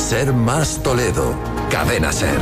Ser más Toledo. Cadena Ser.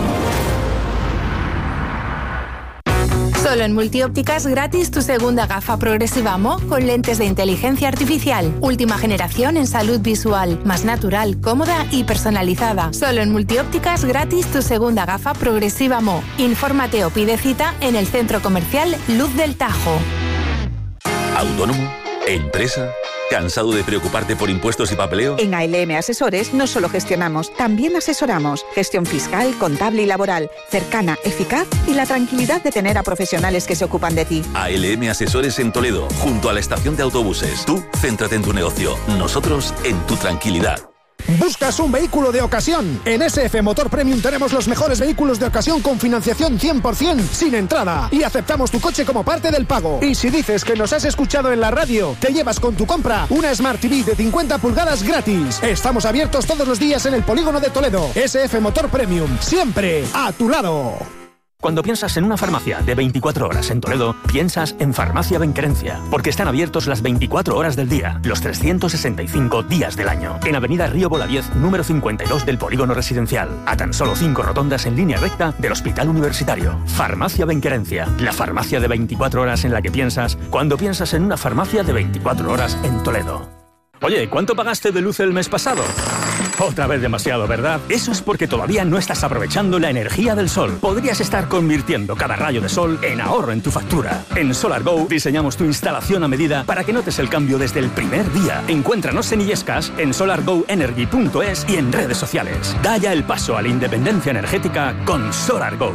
Solo en Multiópticas gratis tu segunda gafa progresiva Mo con lentes de inteligencia artificial. Última generación en salud visual, más natural, cómoda y personalizada. Solo en Multiópticas gratis tu segunda gafa progresiva Mo. Infórmate o pide cita en el centro comercial Luz del Tajo. ¿Autónomo? ¿Empresa? ¿Cansado de preocuparte por impuestos y papeleo? En ALM Asesores no solo gestionamos, también asesoramos. Gestión fiscal, contable y laboral, cercana, eficaz y la tranquilidad de tener a profesionales que se ocupan de ti. ALM Asesores en Toledo, junto a la estación de autobuses. Tú, céntrate en tu negocio. Nosotros, en tu tranquilidad. ¿Buscas un vehículo de ocasión? En SF Motor Premium tenemos los mejores vehículos de ocasión con financiación 100% sin entrada y aceptamos tu coche como parte del pago. Y si dices que nos has escuchado en la radio, te llevas con tu compra una Smart TV de 50 pulgadas gratis. Estamos abiertos todos los días en el Polígono de Toledo. SF Motor Premium, siempre a tu lado. Cuando piensas en una farmacia de 24 horas en Toledo, piensas en Farmacia Benquerencia, porque están abiertos las 24 horas del día, los 365 días del año. En Avenida Río Bolaviez, número 52 del Polígono Residencial, a tan solo 5 rotondas en línea recta del Hospital Universitario. Farmacia Benquerencia, la farmacia de 24 horas en la que piensas cuando piensas en una farmacia de 24 horas en Toledo. Oye, ¿cuánto pagaste de luz el mes pasado? Otra vez demasiado, ¿verdad? Eso es porque todavía no estás aprovechando la energía del sol. Podrías estar convirtiendo cada rayo de sol en ahorro en tu factura. En SolarGo diseñamos tu instalación a medida para que notes el cambio desde el primer día. Encuéntranos en Illescas, en solargoenergy.es y en redes sociales. Da ya el paso a la independencia energética con SolarGo.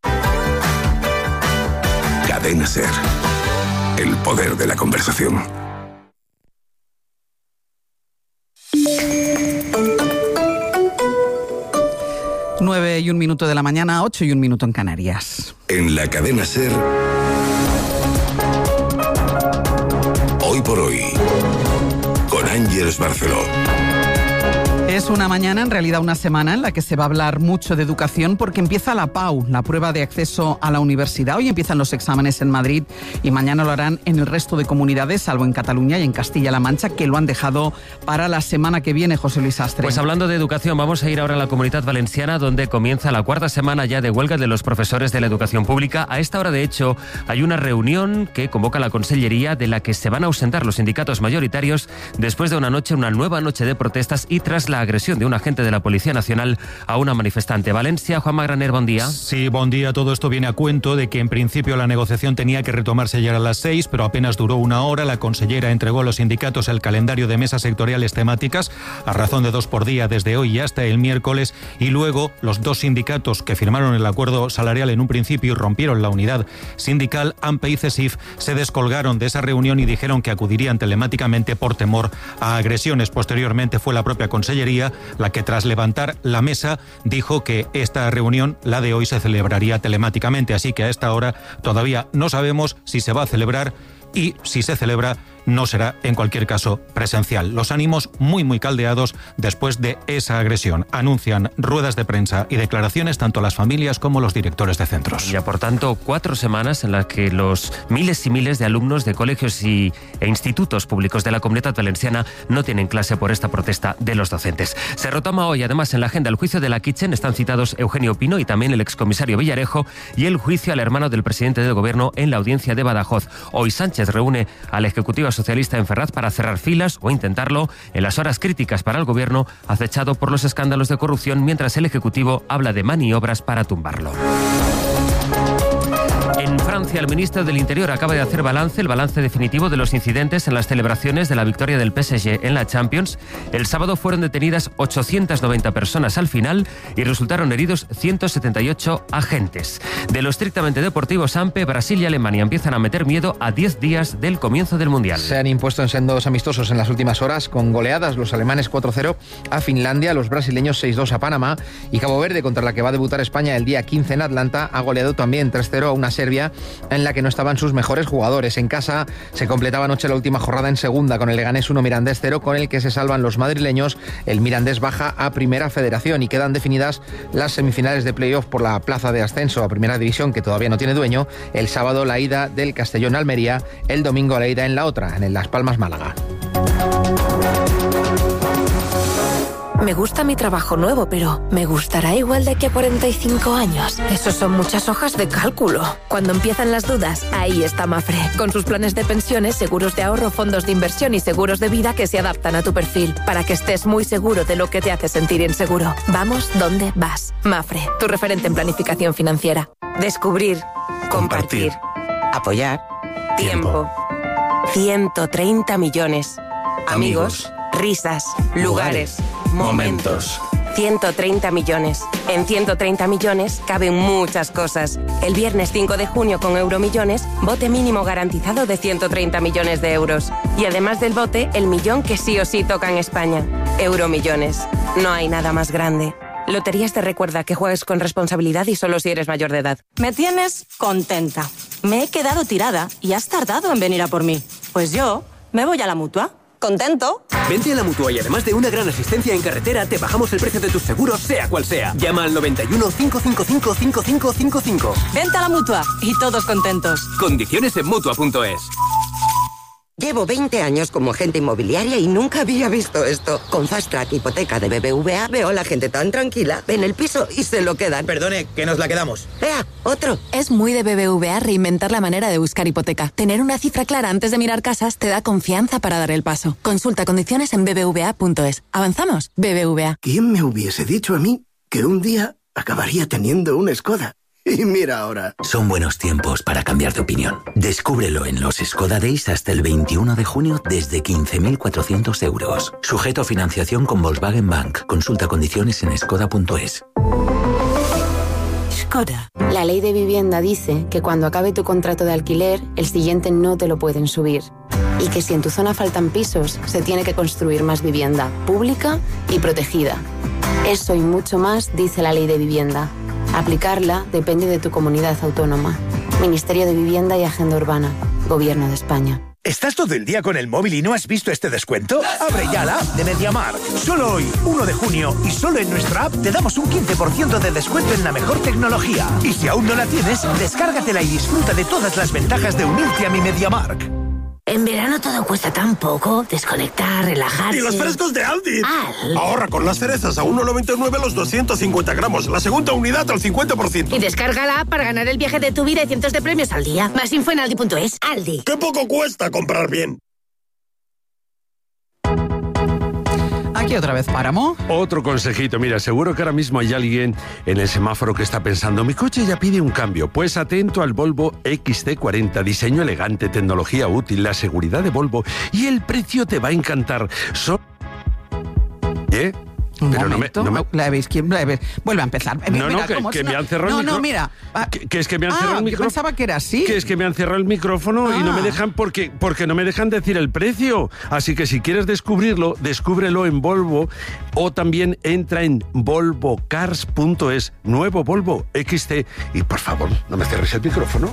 Cadena Ser. El poder de la conversación. 9:01 de la mañana, 8:01 en Canarias. En la Cadena Ser, Hoy por Hoy, con Ángeles Barceló. Es una mañana, en realidad una semana, en la que se va a hablar mucho de educación porque empieza la PAU, la prueba de acceso a la universidad. Hoy empiezan los exámenes en Madrid y mañana lo harán en el resto de comunidades, salvo en Cataluña y en Castilla-La Mancha, que lo han dejado para la semana que viene, José Luis Astre. Pues hablando de educación, vamos a ir ahora a la Comunidad Valenciana, donde comienza la cuarta semana ya de huelga de los profesores de la educación pública. A esta hora, de hecho, hay una reunión que convoca la Consellería, de la que se van a ausentar los sindicatos mayoritarios después de una nueva noche de protestas y tras la agresión de un agente de la Policía Nacional a una manifestante. Valencia, Juanma Graner, buen día. Sí, buen día. Todo esto viene a cuento de que en principio la negociación tenía que retomarse ayer a las 6, pero apenas duró una hora. La consellera entregó a los sindicatos el calendario de mesas sectoriales temáticas a razón de 2 por día desde hoy y hasta el miércoles, y luego los 2 sindicatos que firmaron el acuerdo salarial en un principio y rompieron la unidad sindical, AMPE y CESIF, se descolgaron de esa reunión y dijeron que acudirían telemáticamente por temor a agresiones. Posteriormente fue la propia consellería la que, tras levantar la mesa, dijo que esta reunión, la de hoy, se celebraría telemáticamente. Así que a esta hora todavía no sabemos si se va a celebrar, y si se celebra no será en cualquier caso presencial. Los ánimos muy caldeados después de esa agresión. Anuncian ruedas de prensa y declaraciones tanto las familias como los directores de centros. Ya, por tanto, 4 semanas en las que los miles y miles de alumnos de colegios e institutos públicos de la Comunidad Valenciana no tienen clase por esta protesta de los docentes. Se retoma hoy, además, en la agenda el juicio de la Kitchen. Están citados Eugenio Pino y también el excomisario Villarejo, y el juicio al hermano del presidente del Gobierno en la audiencia de Badajoz. Hoy Sánchez reúne a la Ejecutiva Socialista en Ferraz para cerrar filas o intentarlo en las horas críticas para el Gobierno, acechado por los escándalos de corrupción, mientras el Ejecutivo habla de maniobras para tumbarlo. En Francia, el ministro del Interior acaba de hacer el balance definitivo de los incidentes en las celebraciones de la victoria del PSG en la Champions. El sábado fueron detenidas 890 personas al final y resultaron heridos 178 agentes. De lo estrictamente deportivo, Sampe, Brasil y Alemania empiezan a meter miedo a 10 días del comienzo del Mundial. Se han impuesto en sendos amistosos en las últimas horas, con goleadas: los alemanes 4-0 a Finlandia, los brasileños 6-2 a Panamá, y Cabo Verde, contra la que va a debutar España el día 15 en Atlanta, ha goleado también 3-0 a una Serbia en la que no estaban sus mejores jugadores. En casa se completaba anoche la última jornada en segunda, con el Leganés 1, Mirandés 0, con el que se salvan los madrileños. El Mirandés baja a Primera Federación y quedan definidas las semifinales de playoff por la plaza de ascenso a Primera División, que todavía no tiene dueño. El sábado la ida del Castellón Almería, el domingo la ida en la otra, en el Las Palmas Málaga. Me gusta mi trabajo nuevo, pero ¿me gustará igual de aquí a 45 años? Esos son muchas hojas de cálculo. Cuando empiezan las dudas, ahí está Mapfre. Con sus planes de pensiones, seguros de ahorro, fondos de inversión y seguros de vida que se adaptan a tu perfil. Para que estés muy seguro de lo que te hace sentir inseguro. Vamos donde vas. Mapfre, tu referente en planificación financiera. Descubrir. Compartir. Apoyar. Tiempo. 130 millones. Amigos. Risas. Lugares. Momentos. 130 millones. En 130 millones caben muchas cosas. El viernes 5 de junio con Euromillones, bote mínimo garantizado de 130 millones de euros. Y además del bote, el millón que sí o sí toca en España. Euromillones. No hay nada más grande. Loterías te recuerda que juegues con responsabilidad y solo si eres mayor de edad. Me tienes contenta. Me he quedado tirada y has tardado en venir a por mí. Pues yo me voy a la Mutua. ¿Contento? Vente a la Mutua y además de una gran asistencia en carretera, te bajamos el precio de tus seguros, sea cual sea. Llama al 91 555 5555. Vente a la Mutua y todos contentos. Condiciones en Mutua.es. Llevo 20 años como agente inmobiliaria y nunca había visto esto. Con Fast Track Hipoteca de BBVA veo a la gente tan tranquila. Ven el piso y se lo quedan. Perdone, que nos la quedamos. ¡Vea, otro! Es muy de BBVA reinventar la manera de buscar hipoteca. Tener una cifra clara antes de mirar casas te da confianza para dar el paso. Consulta condiciones en bbva.es. ¿Avanzamos? BBVA. ¿Quién me hubiese dicho a mí que un día acabaría teniendo un Skoda? Y mira ahora. Son buenos tiempos para cambiar de opinión. Descúbrelo en los Skoda Days hasta el 21 de junio desde 15.400 euros. Sujeto a financiación con Volkswagen Bank. Consulta condiciones en skoda.es. Skoda. La ley de vivienda dice que cuando acabe tu contrato de alquiler, el siguiente no te lo pueden subir. Y que si en tu zona faltan pisos, se tiene que construir más vivienda, pública y protegida. Eso y mucho más dice la ley de vivienda. Aplicarla depende de tu comunidad autónoma. Ministerio de Vivienda y Agenda Urbana. Gobierno de España. ¿Estás todo el día con el móvil y no has visto este descuento? Abre ya la app de MediaMarkt. Solo hoy, 1 de junio, y solo en nuestra app te damos un 15% de descuento en la mejor tecnología. Y si aún no la tienes, descárgatela y disfruta de todas las ventajas de unirte a mi MediaMarkt. En verano todo cuesta tan poco. Desconectar, relajarse. ¡Y los frescos de Aldi! Ahorra con las cerezas a 1,99 los 250 gramos. La segunda unidad al 50%. Y descarga la app para ganar el viaje de tu vida y cientos de premios al día. Más info en aldi.es. Aldi. ¡Qué poco cuesta comprar bien! Aquí otra vez Páramo. Otro consejito, mira, seguro que ahora mismo hay alguien en el semáforo que está pensando, mi coche ya pide un cambio. Pues atento al Volvo XC40, diseño elegante, tecnología útil, la seguridad de Volvo y el precio te va a encantar. Pero momento, no me... Vuelve a empezar. Mira, que me han cerrado el micrófono. Mira. Que es que me han cerrado el micrófono. Yo pensaba que era así. Que es que me han cerrado el micrófono y no me dejan porque no me dejan decir el precio. Así que si quieres descubrirlo, descúbrelo en Volvo o también entra en volvocars.es. Nuevo Volvo XC. Y por favor, no me cierres el micrófono.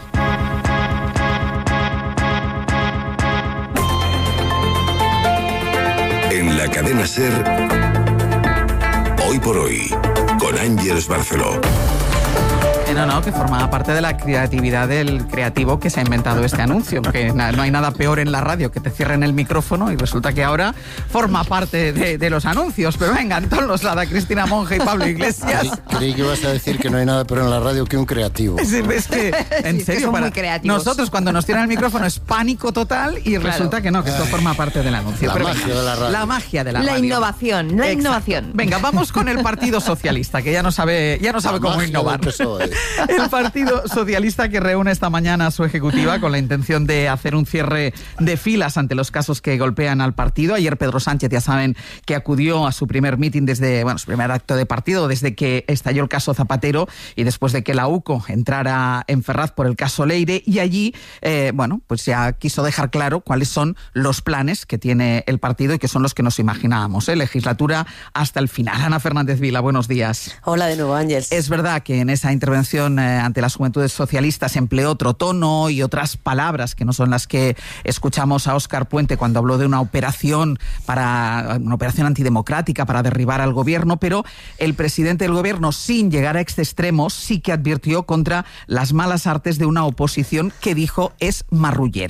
En la cadena SER... Hoy por hoy, con Ángeles Barceló. Que formaba parte de la creatividad del creativo que se ha inventado este anuncio, porque no hay nada peor en la radio que te cierren el micrófono y resulta que ahora forma parte de los anuncios. Pero venga, Antón Loslada, Cristina Monge y Pablo Iglesias. Creí que ibas a decir que no hay nada peor en la radio que un creativo. Es que, en serio, son muy creativos. Nosotros cuando nos cierran el micrófono es pánico total y resulta que no, que esto forma parte del anuncio. La magia de la radio. La magia de la radio. La innovación. Venga, vamos con el Partido Socialista, que ya no sabe cómo innovar. El Partido Socialista, que reúne esta mañana a su ejecutiva con la intención de hacer un cierre de filas ante los casos que golpean al partido. Ayer Pedro Sánchez, ya saben, que acudió a su primer mitin su primer acto de partido desde que estalló el caso Zapatero y después de que la UCO entrara en Ferraz por el caso Leire, y allí, pues ya quiso dejar claro cuáles son los planes que tiene el partido y que son los que nos imaginábamos, legislatura hasta el final. Ana Fernández Vila, buenos días. Hola de nuevo, Ángeles. Es verdad que en esa intervención ante las Juventudes Socialistas empleó otro tono y otras palabras que no son las que escuchamos a Óscar Puente cuando habló de una operación antidemocrática para derribar al gobierno, pero el presidente del gobierno, sin llegar a extremos, sí que advirtió contra las malas artes de una oposición que dijo es marrullera.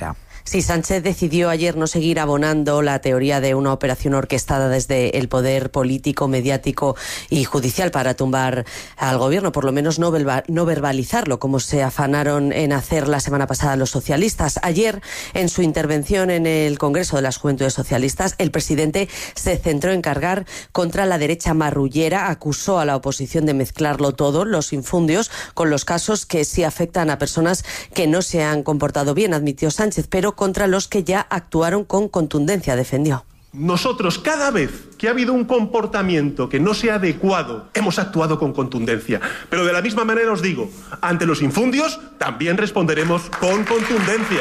Sí, Sánchez decidió ayer no seguir abonando la teoría de una operación orquestada desde el poder político, mediático y judicial para tumbar al gobierno, por lo menos no verbalizarlo, como se afanaron en hacer la semana pasada los socialistas. Ayer, en su intervención en el Congreso de las Juventudes Socialistas, el presidente se centró en cargar contra la derecha marrullera, acusó a la oposición de mezclarlo todo, los infundios, con los casos que sí afectan a personas que no se han comportado bien, admitió Sánchez, pero contra los que ya actuaron con contundencia, defendió. Nosotros, cada vez que ha habido un comportamiento que no sea adecuado, hemos actuado con contundencia. Pero de la misma manera os digo, ante los infundios también responderemos con contundencia.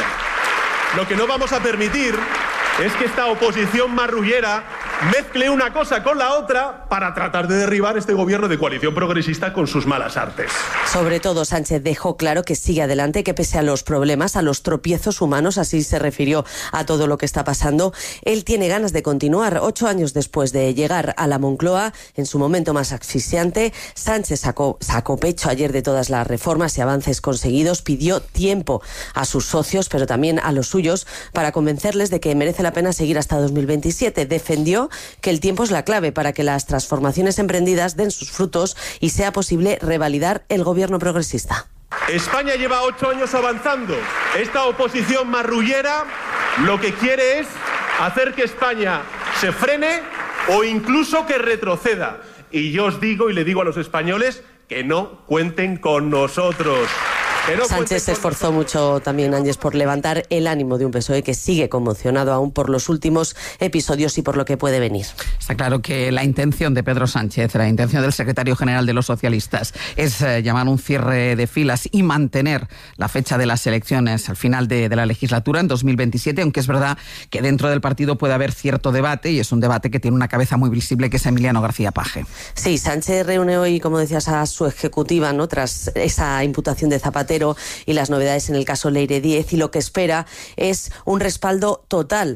Lo que no vamos a permitir es que esta oposición marrullera mezcle una cosa con la otra para tratar de derribar este gobierno de coalición progresista con sus malas artes. Sobre todo, Sánchez dejó claro que sigue adelante, que pese a los problemas, a los tropiezos humanos, así se refirió a todo lo que está pasando, él tiene ganas de continuar. 8 años después de llegar a la Moncloa, en su momento más asfixiante, Sánchez sacó pecho ayer de todas las reformas y avances conseguidos, pidió tiempo a sus socios, pero también a los suyos, para convencerles de que merece la pena seguir hasta 2027. Defendió que el tiempo es la clave para que las transformaciones emprendidas den sus frutos y sea posible revalidar el gobierno progresista. España lleva 8 años avanzando. Esta oposición marrullera lo que quiere es hacer que España se frene o incluso que retroceda. Y yo os digo y le digo a los españoles que no cuenten con nosotros. Sánchez se esforzó mucho también, Ángels, por levantar el ánimo de un PSOE que sigue conmocionado aún por los últimos episodios y por lo que puede venir. Está claro que la intención de Pedro Sánchez, la intención del secretario general de los socialistas, es llamar un cierre de filas y mantener la fecha de las elecciones al final de la legislatura en 2027, aunque es verdad que dentro del partido puede haber cierto debate, y es un debate que tiene una cabeza muy visible, que es Emiliano García Paje. Sí, Sánchez reúne hoy, como decías, a su ejecutiva, ¿no?, tras esa imputación de Zapatero y las novedades en el caso Leire Díez, y lo que espera es un respaldo total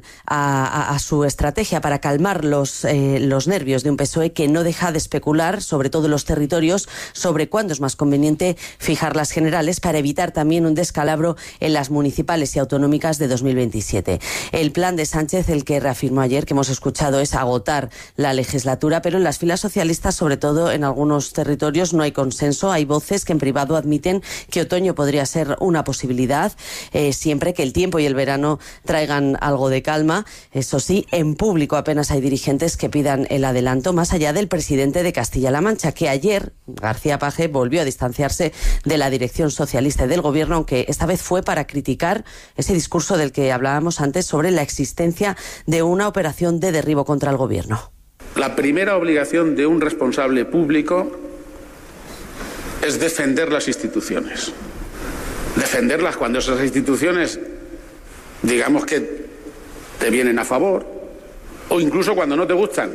a su estrategia para calmar los nervios de un PSOE que no deja de especular, sobre todo en los territorios, sobre cuándo es más conveniente fijar las generales para evitar también un descalabro en las municipales y autonómicas de 2027. El plan de Sánchez, el que reafirmó ayer, que hemos escuchado, es agotar la legislatura, pero en las filas socialistas, sobre todo en algunos territorios, no hay consenso. Hay voces que en privado admiten que otoño podría ser una posibilidad, siempre que el tiempo y el verano traigan algo de calma. Eso sí, en público apenas hay dirigentes que pidan el adelanto, más allá del presidente de Castilla-La Mancha, que ayer, García Paje, volvió a distanciarse de la dirección socialista y del gobierno, aunque esta vez fue para criticar ese discurso del que hablábamos antes sobre la existencia de una operación de derribo contra el gobierno. La primera obligación de un responsable público es defender las instituciones. Defenderlas cuando esas instituciones, digamos que te vienen a favor, o incluso cuando no te gustan.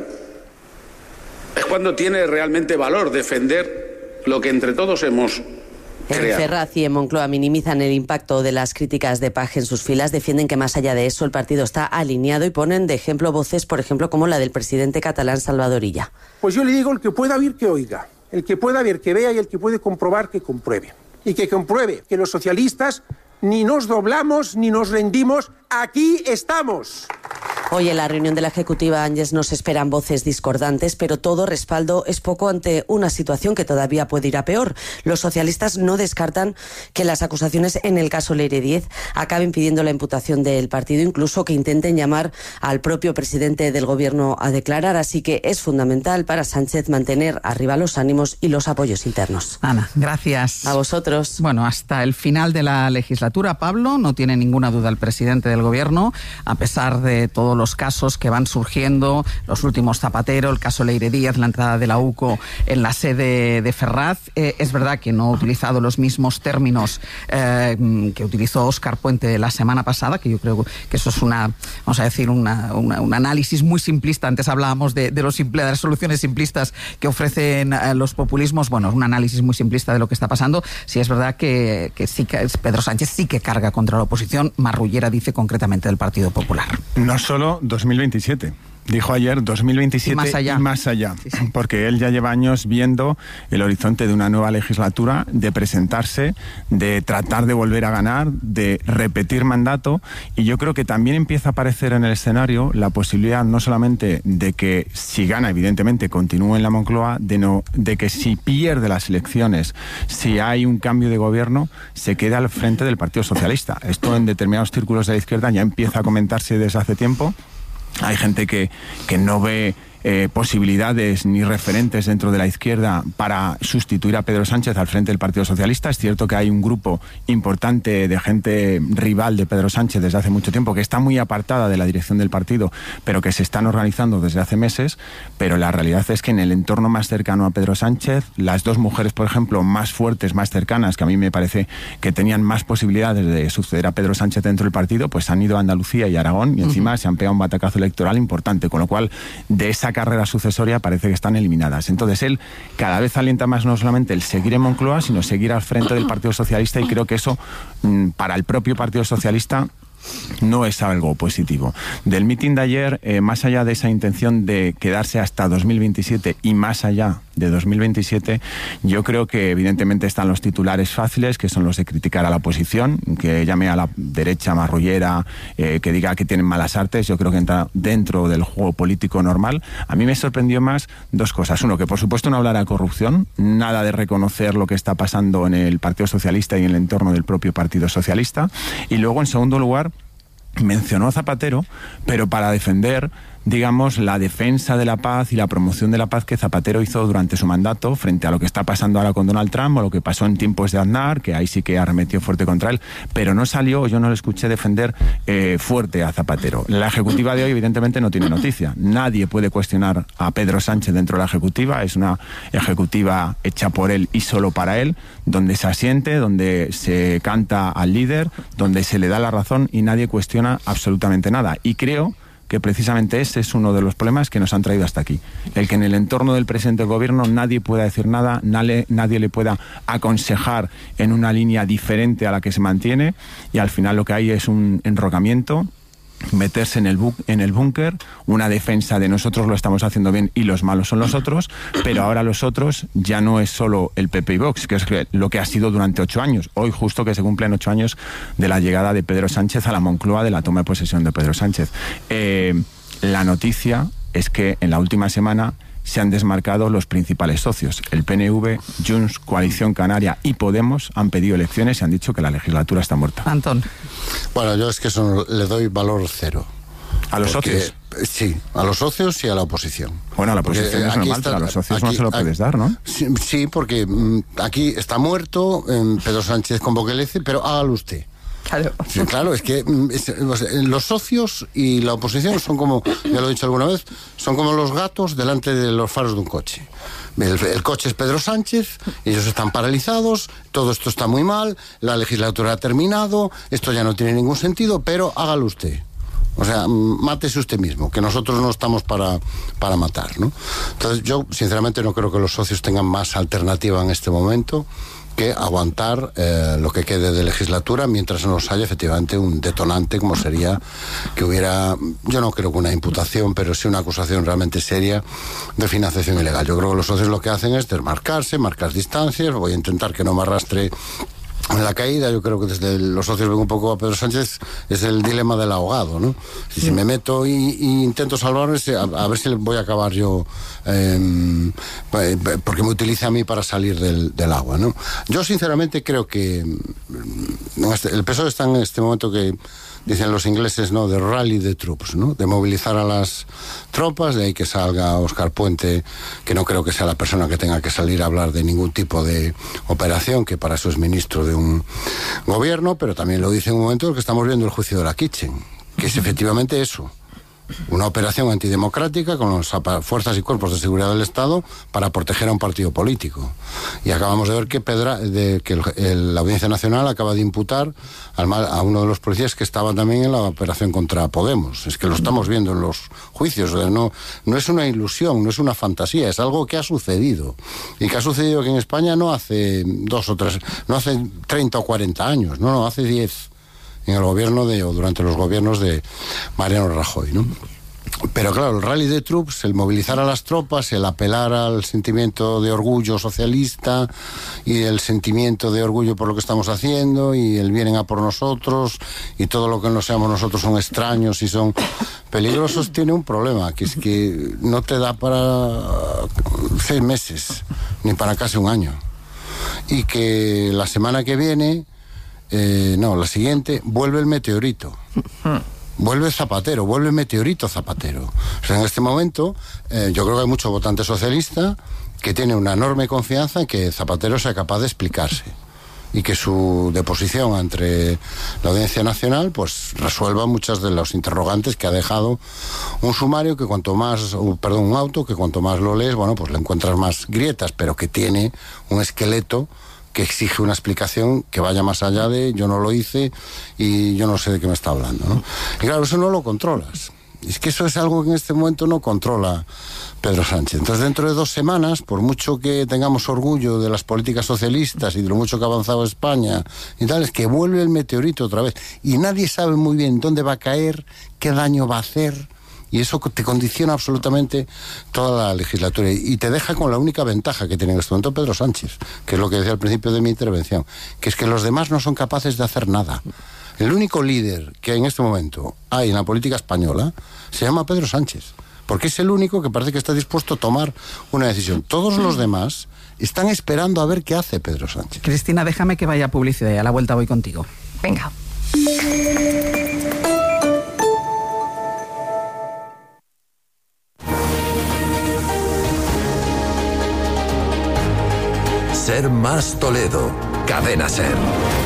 Es cuando tiene realmente valor defender lo que entre todos hemos creado. En Ferraz y en Moncloa minimizan el impacto de las críticas de Paje en sus filas, defienden que más allá de eso el partido está alineado y ponen de ejemplo voces, por ejemplo, como la del presidente catalán Salvador Illa. Pues yo le digo, el que pueda oír, que oiga. El que pueda ver, que vea, y el que puede comprobar, que compruebe. Y que compruebe que los socialistas ni nos doblamos ni nos rendimos, aquí estamos. Hoy en la reunión de la Ejecutiva, Ángels, nos esperan voces discordantes, pero todo respaldo es poco ante una situación que todavía puede ir a peor. Los socialistas no descartan que las acusaciones en el caso Leire Díez acaben pidiendo la imputación del partido, incluso que intenten llamar al propio presidente del gobierno a declarar. Así que es fundamental para Sánchez mantener arriba los ánimos y los apoyos internos. Ana, gracias. A vosotros. Bueno, hasta el final de la legislatura, Pablo, no tiene ninguna duda el presidente del gobierno, a pesar de todos los casos que van surgiendo, los últimos Zapatero, el caso Leire Díez, la entrada de la UCO en la sede de Ferraz. Es verdad que no ha utilizado los mismos términos que utilizó Óscar Puente la semana pasada, que yo creo que eso es un análisis muy simplista. Antes hablábamos de las soluciones simplistas que ofrecen los populismos. Bueno, es un análisis muy simplista de lo que está pasando. Sí es verdad que sí que Pedro Sánchez sí que carga contra la oposición. Marrullera dice concretamente del Partido Popular. No solo 2027. Dijo ayer 2027 y más allá, porque él ya lleva años viendo el horizonte de una nueva legislatura, de presentarse, de tratar de volver a ganar, de repetir mandato, y yo creo que también empieza a aparecer en el escenario la posibilidad no solamente de que si gana, evidentemente, continúe en la Moncloa, de que si pierde las elecciones, si hay un cambio de gobierno, se quede al frente del Partido Socialista. Esto en determinados círculos de la izquierda ya empieza a comentarse desde hace tiempo. Hay gente que no ve posibilidades ni referentes dentro de la izquierda para sustituir a Pedro Sánchez al frente del Partido Socialista. Es cierto que hay un grupo importante de gente rival de Pedro Sánchez desde hace mucho tiempo que está muy apartada de la dirección del partido, pero que se están organizando desde hace meses. Pero la realidad es que en el entorno más cercano a Pedro Sánchez, las dos mujeres, por ejemplo, más fuertes, más cercanas, que a mí me parece que tenían más posibilidades de suceder a Pedro Sánchez dentro del partido, pues han ido a Andalucía y Aragón, y encima se han pegado un batacazo electoral importante, con lo cual de esa carrera sucesoria parece que están eliminadas. Entonces él cada vez alienta más no solamente el seguir en Moncloa, sino seguir al frente del Partido Socialista, y creo que eso para el propio Partido Socialista no es algo positivo. Del mitin de ayer, más allá de esa intención de quedarse hasta 2027 y más allá de 2027, yo creo que evidentemente están los titulares fáciles, que son los de criticar a la oposición, que llame a la derecha marrullera, que diga que tienen malas artes. Yo creo que entra dentro del juego político normal. A mí me sorprendió más dos cosas. Uno, que por supuesto no hablara de corrupción, nada de reconocer lo que está pasando en el Partido Socialista y en el entorno del propio Partido Socialista. Y luego, en segundo lugar, mencionó a Zapatero, pero para defender, digamos, la defensa de la paz y la promoción de la paz que Zapatero hizo durante su mandato frente a lo que está pasando ahora con Donald Trump o lo que pasó en tiempos de Aznar, que ahí sí que arremetió fuerte contra él, pero no salió, yo no le escuché defender fuerte a Zapatero. La ejecutiva de hoy evidentemente no tiene noticia. Nadie puede cuestionar a Pedro Sánchez dentro de la ejecutiva. Es una ejecutiva hecha por él y solo para él, donde se asiente, donde se canta al líder, donde se le da la razón y nadie cuestiona absolutamente nada. Y creo que precisamente ese es uno de los problemas que nos han traído hasta aquí. El que en el entorno del presidente del gobierno nadie pueda decir nada, nadie le pueda aconsejar en una línea diferente a la que se mantiene, y al final lo que hay es un enrocamiento, meterse en el búnker, una defensa de nosotros lo estamos haciendo bien y los malos son los otros, pero ahora los otros ya no es solo el PP y Vox, que es lo que ha sido durante 8 años. Hoy justo que se cumplen 8 años de la llegada de Pedro Sánchez a la Moncloa, de la toma de posesión de Pedro Sánchez. La noticia es que en la última semana se han desmarcado los principales socios. El PNV, Junts, Coalición Canaria y Podemos han pedido elecciones y han dicho que la legislatura está muerta. Antón. Bueno, yo es que eso le doy valor cero. ¿A los socios? Sí, a los socios y a la oposición. Bueno, a la oposición es normal, pero a los socios no se lo puedes dar, ¿no? Sí, porque aquí está muerto, Pedro Sánchez convoca elecciones, pero hágalo usted. Claro. Sí, claro, es que los socios y la oposición son como, ya lo he dicho alguna vez, son como los gatos delante de los faros de un coche. El coche es Pedro Sánchez, ellos están paralizados, todo esto está muy mal, la legislatura ha terminado, esto ya no tiene ningún sentido, pero hágalo usted. O sea, mátese usted mismo, que nosotros no estamos para matar, ¿no? Entonces yo, sinceramente, no creo que los socios tengan más alternativa en este momento que aguantar lo que quede de legislatura mientras no nos haya efectivamente un detonante, como sería que hubiera, yo no creo que una imputación, pero sí una acusación realmente seria de financiación ilegal. Yo creo que los socios lo que hacen es desmarcarse, marcar distancias. Voy a intentar que no me arrastre en la caída. Yo creo que desde los socios ven un poco a Pedro Sánchez, es el dilema del ahogado, ¿no? Si me meto y intento salvarme, a ver si voy a acabar yo, porque me utiliza a mí para salir del agua, ¿no? Yo sinceramente creo que el PSOE está en este momento que dicen los ingleses, ¿no?, de rally de troops, ¿no?, de movilizar a las tropas. De ahí que salga Óscar Puente, que no creo que sea la persona que tenga que salir a hablar de ningún tipo de operación, que para eso es ministro de un gobierno, pero también lo dice en un momento en el que estamos viendo el juicio de la Kitchen, que es efectivamente eso, una operación antidemocrática con las fuerzas y cuerpos de seguridad del Estado para proteger a un partido político. Y acabamos de ver que la Audiencia Nacional acaba de imputar a uno de los policías que estaba también en la operación contra Podemos. Es que lo estamos viendo en los juicios. O sea, no es una ilusión, no es una fantasía, es algo que ha sucedido. Y que ha sucedido aquí en España no hace 2 o 3, no hace 30 o 40 años, no, hace 10. En el gobierno o durante los gobiernos de Mariano Rajoy, ¿no? Pero claro, el rally de troops, el movilizar a las tropas, el apelar al sentimiento de orgullo socialista y el sentimiento de orgullo por lo que estamos haciendo y el vienen a por nosotros y todo lo que no seamos nosotros son extraños y son peligrosos, tiene un problema, que es que no te da para 6 meses, ni para casi un año. Y que la semana que viene, la siguiente, vuelve el meteorito. Vuelve Zapatero, vuelve Meteorito Zapatero. O sea, en este momento, yo creo que hay mucho votante socialista que tiene una enorme confianza en que Zapatero sea capaz de explicarse y que su deposición ante la Audiencia Nacional pues resuelva muchas de los interrogantes que ha dejado un sumario que un auto que cuanto más lo lees, bueno, pues le encuentras más grietas, pero que tiene un esqueleto que exige una explicación que vaya más allá de yo no lo hice y yo no sé de qué me está hablando, ¿no? Y claro, eso no lo controlas. Es que eso es algo que en este momento no controla Pedro Sánchez. Entonces, dentro de 2 semanas, por mucho que tengamos orgullo de las políticas socialistas y de lo mucho que ha avanzado España y tal, es que vuelve el meteorito otra vez. Y nadie sabe muy bien dónde va a caer, qué daño va a hacer. Y eso te condiciona absolutamente toda la legislatura y te deja con la única ventaja que tiene en este momento Pedro Sánchez, que es lo que decía al principio de mi intervención, que es que los demás no son capaces de hacer nada. El único líder que en este momento hay en la política española se llama Pedro Sánchez, porque es el único que parece que está dispuesto a tomar una decisión. Todos los demás están esperando a ver qué hace Pedro Sánchez. Cristina, déjame que vaya a publicidad y a la vuelta voy contigo. Venga. Ser Más Toledo, Cadena Ser.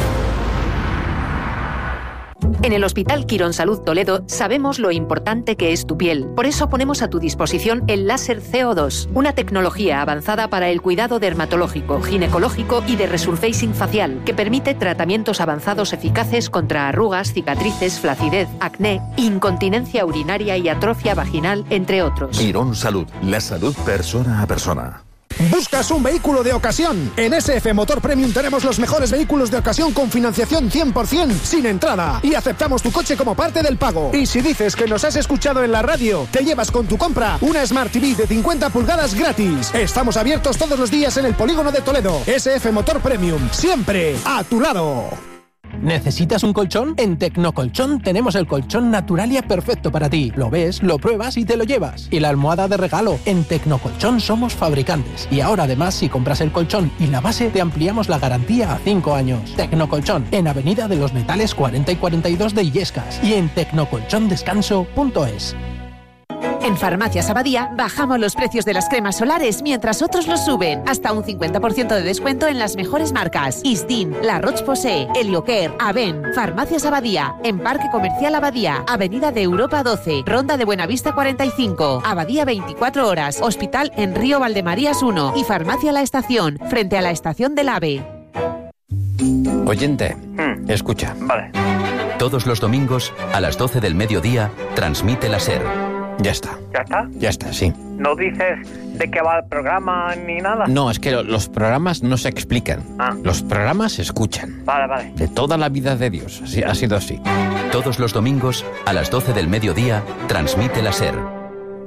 En el Hospital Quirón Salud Toledo sabemos lo importante que es tu piel. Por eso ponemos a tu disposición el láser CO2, una tecnología avanzada para el cuidado dermatológico, ginecológico y de resurfacing facial, que permite tratamientos avanzados eficaces contra arrugas, cicatrices, flacidez, acné, incontinencia urinaria y atrofia vaginal, entre otros. Quirón Salud, la salud persona a persona. ¿Buscas un vehículo de ocasión? En SF Motor Premium tenemos los mejores vehículos de ocasión con financiación 100% sin entrada y aceptamos tu coche como parte del pago. Y si dices que nos has escuchado en la radio, te llevas con tu compra una Smart TV de 50 pulgadas gratis. Estamos abiertos todos los días en el Polígono de Toledo. SF Motor Premium, siempre a tu lado. ¿Necesitas un colchón? En Tecnocolchón tenemos el colchón Naturalia perfecto para ti. Lo ves, lo pruebas y te lo llevas. Y la almohada de regalo. En Tecnocolchón somos fabricantes. Y ahora además, si compras el colchón y la base, te ampliamos la garantía a 5 años. Tecnocolchón, en Avenida de los Metales 40 y 42 de Illescas. Y en tecnocolchondescanso.es. En Farmacias Abadía bajamos los precios de las cremas solares mientras otros los suben. Hasta un 50% de descuento en las mejores marcas. Isdin, La Roche-Posay, Heliocare, Aven. Farmacias Abadía, en Parque Comercial Abadía, Avenida de Europa 12, Ronda de Buenavista 45, Abadía 24 horas, Hospital en Río Valdemarías 1 y Farmacia La Estación, frente a la estación del AVE. Oyente, escucha. Vale. Todos los domingos, a las 12 del mediodía, transmite la SER. Ya está. ¿Ya está? Ya está, sí. ¿No dices de qué va el programa ni nada? No, es que los programas no se explican. Los programas se escuchan. Vale. De toda la vida de Dios. Así, ha sido así. Todos los domingos, a las 12 del mediodía, transmite la SER.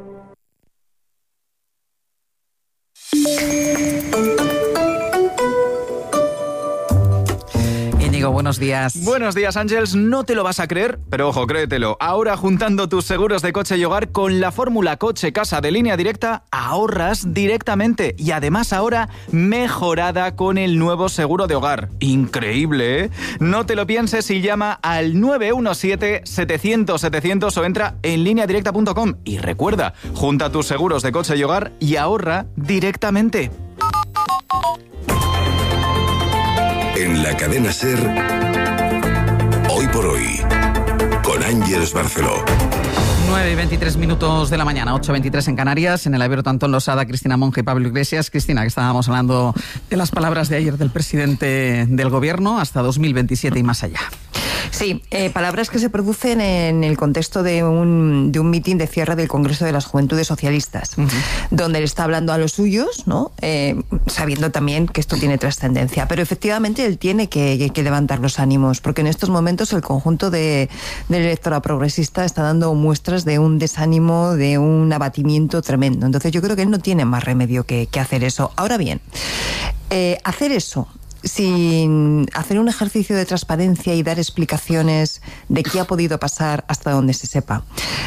Buenos días. Buenos días, Ángels. No te lo vas a creer, pero ojo, créetelo. Ahora, juntando tus seguros de coche y hogar con la fórmula coche-casa de Línea Directa, ahorras directamente. Y además ahora mejorada con el nuevo seguro de hogar. Increíble, ¿eh? No te lo pienses y llama al 917-700-700 o entra en lineadirecta.com. Y recuerda, junta tus seguros de coche y hogar y ahorra directamente. En la cadena SER, Hoy por Hoy, con Ángeles Barceló. 9:23 de la mañana, 8:23 en Canarias, en el Ibero Antón Losada, Cristina Monge y Pablo Iglesias. Cristina, que estábamos hablando de las palabras de ayer del presidente del Gobierno hasta 2027 y más allá. Sí, palabras que se producen en el contexto de un mitin de cierre del Congreso de las Juventudes Socialistas, donde él está hablando a los suyos, ¿no? Sabiendo también que esto tiene trascendencia. Pero efectivamente él tiene que levantar los ánimos, porque en estos momentos el conjunto del electorado progresista está dando muestras de un desánimo, de un abatimiento tremendo. Entonces yo creo que él no tiene más remedio que hacer eso. Ahora bien, hacer eso sin hacer un ejercicio de transparencia y dar explicaciones de qué ha podido pasar hasta donde se sepa,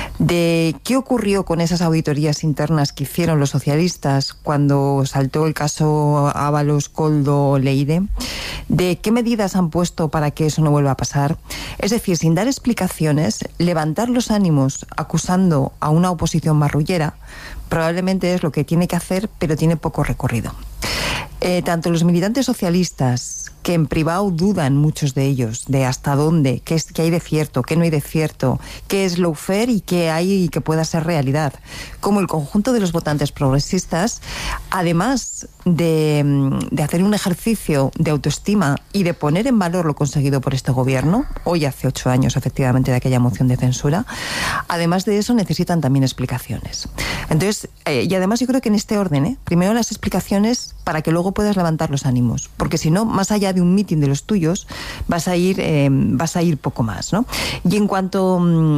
de qué ocurrió con esas auditorías internas que hicieron los socialistas cuando saltó el caso Ábalos, Koldo, Leire, de qué medidas han puesto para que eso no vuelva a pasar. Es decir, sin dar explicaciones, levantar los ánimos acusando a una oposición marrullera probablemente es lo que tiene que hacer, pero tiene poco recorrido. Tanto los militantes socialistas, que en privado dudan muchos de ellos, de hasta dónde, qué hay de cierto, qué no hay de cierto, qué es lawfare y qué hay y que pueda ser realidad, como el conjunto de los votantes progresistas, además de hacer un ejercicio de autoestima y de poner en valor lo conseguido por este gobierno, hoy hace 8 años efectivamente de aquella moción de censura, además de eso necesitan también explicaciones. Entonces, y además yo creo que en este orden, primero las explicaciones para que luego puedas levantar los ánimos, porque si no, más allá de un mitin de los tuyos, vas a ir poco más, ¿no? Y en cuanto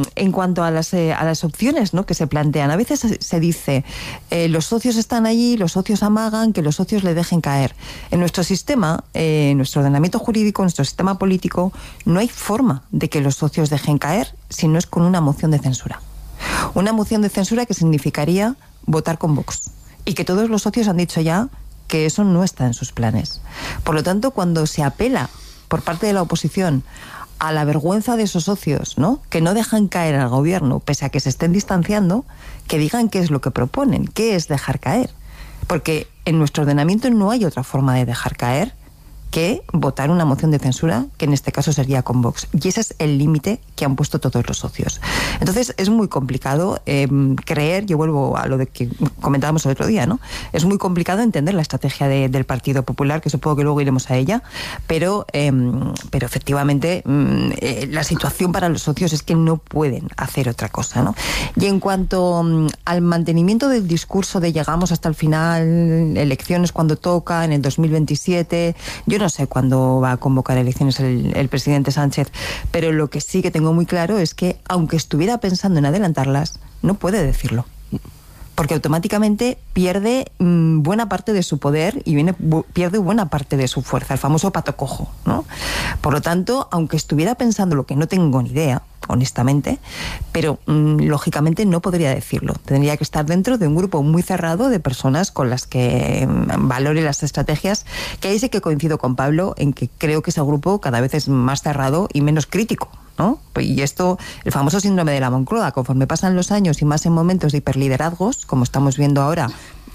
a las opciones, ¿no?, que se plantean, a veces se dice los socios están allí, los socios amagan, que los socios le dejen caer. En nuestro sistema, en nuestro ordenamiento jurídico, en nuestro sistema político, no hay forma de que los socios dejen caer si no es con una moción de censura. Una moción de censura que significaría votar con Vox. Y que todos los socios han dicho ya que eso no está en sus planes. Por lo tanto, cuando se apela por parte de la oposición a la vergüenza de esos socios, ¿no?, que no dejan caer al gobierno, pese a que se estén distanciando, que digan qué es lo que proponen, qué es dejar caer. Porque en nuestro ordenamiento no hay otra forma de dejar caer que votar una moción de censura, que en este caso sería con Vox. Y ese es el límite que han puesto todos los socios. Entonces es muy complicado creer, yo vuelvo a lo de que comentábamos el otro día, ¿no? Es muy complicado entender la estrategia del Partido Popular, que supongo que luego iremos a ella, pero efectivamente la situación para los socios es que no pueden hacer otra cosa, ¿no? Y en cuanto al mantenimiento del discurso de llegamos hasta el final, elecciones cuando toca, en el 2027, yo no sé cuándo va a convocar elecciones el presidente Sánchez, pero lo que sí que tengo muy claro es que, aunque estuviera pensando en adelantarlas, no puede decirlo. Porque automáticamente pierde buena parte de su poder y pierde buena parte de su fuerza, el famoso pato cojo, ¿no? Por lo tanto, aunque estuviera pensando lo que no tengo ni idea, honestamente, pero lógicamente no podría decirlo. Tendría que estar dentro de un grupo muy cerrado de personas con las que valore las estrategias, que ahí sí que coincido con Pablo en que creo que ese grupo cada vez es más cerrado y menos crítico, ¿no? Y esto, el famoso síndrome de la Moncloa, conforme pasan los años y más en momentos de hiperliderazgos, como estamos viendo ahora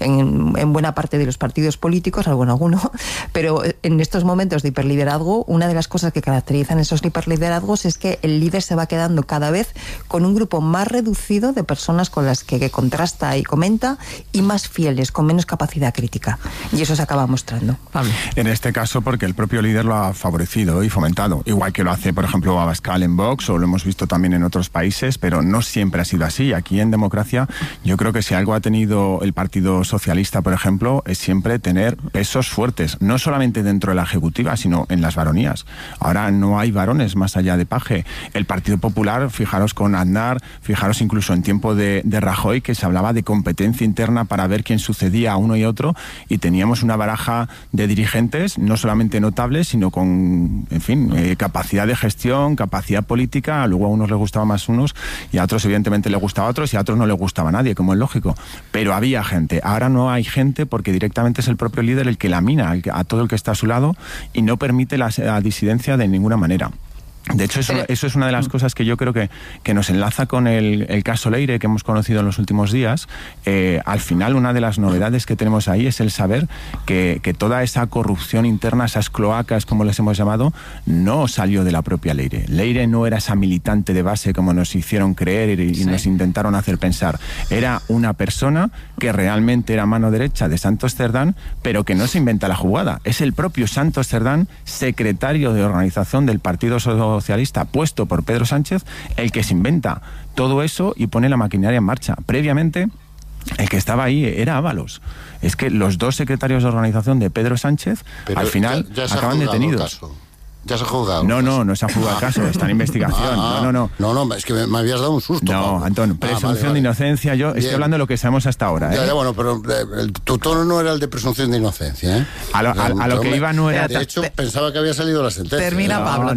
en buena parte de los partidos políticos, alguno, pero en estos momentos de hiperliderazgo, una de las cosas que caracterizan esos hiperliderazgos es que el líder se va quedando cada vez con un grupo más reducido de personas con las que contrasta y comenta, y más fieles, con menos capacidad crítica. Y eso se acaba mostrando. Pablo. En este caso, porque el propio líder lo ha favorecido y fomentado, igual que lo hace, por ejemplo, Abascal en Vox, o lo hemos visto también en otros países, pero no siempre ha sido así. Aquí en democracia, yo creo que si algo ha tenido el Partido Socialista, por ejemplo, es siempre tener pesos fuertes, no solamente dentro de la ejecutiva, sino en las baronías. Ahora no hay varones más allá de Paje. El Partido Popular, fijaros con Aznar, fijaros incluso en tiempo de Rajoy, que se hablaba de competencia interna para ver quién sucedía a uno y otro, y teníamos una baraja de dirigentes, no solamente notables, sino con, en fin, capacidad de gestión, capacidad política. Luego a unos les gustaba más unos y a otros evidentemente les gustaba a otros y a otros no les gustaba a nadie, como es lógico. Pero había gente. Ahora no hay gente porque directamente es el propio líder el que lamina a todo el que está a su lado y no permite la disidencia de ninguna manera. De hecho, eso es una de las cosas que yo creo que nos enlaza con el caso Leire que hemos conocido en los últimos días. Al final, una de las novedades que tenemos ahí es el saber que toda esa corrupción interna, esas cloacas, como les hemos llamado, no salió de la propia Leire. Leire no era esa militante de base como nos hicieron creer y nos intentaron hacer pensar. Era una persona que realmente era mano derecha de Santos Cerdán, pero que no se inventa la jugada. Es el propio Santos Cerdán, secretario de organización del Partido Socialista Socialista puesto por Pedro Sánchez el que se inventa todo eso y pone la maquinaria en marcha. Previamente, el que estaba ahí era Ábalos. Es que los 2 secretarios de organización de Pedro Sánchez, pero al final ya acaban detenidos. ¿Ya se ha juzgado? No se ha juzgado caso, está en investigación. No, es que me habías dado un susto. No, Pablo. Antón, presunción de inocencia, yo estoy hablando de lo que sabemos hasta ahora. Ya, bueno, pero tu tono no era el de presunción de inocencia, ¿eh? A lo que iba no era... De hecho, pensaba que había salido la sentencia. Termina Pablo.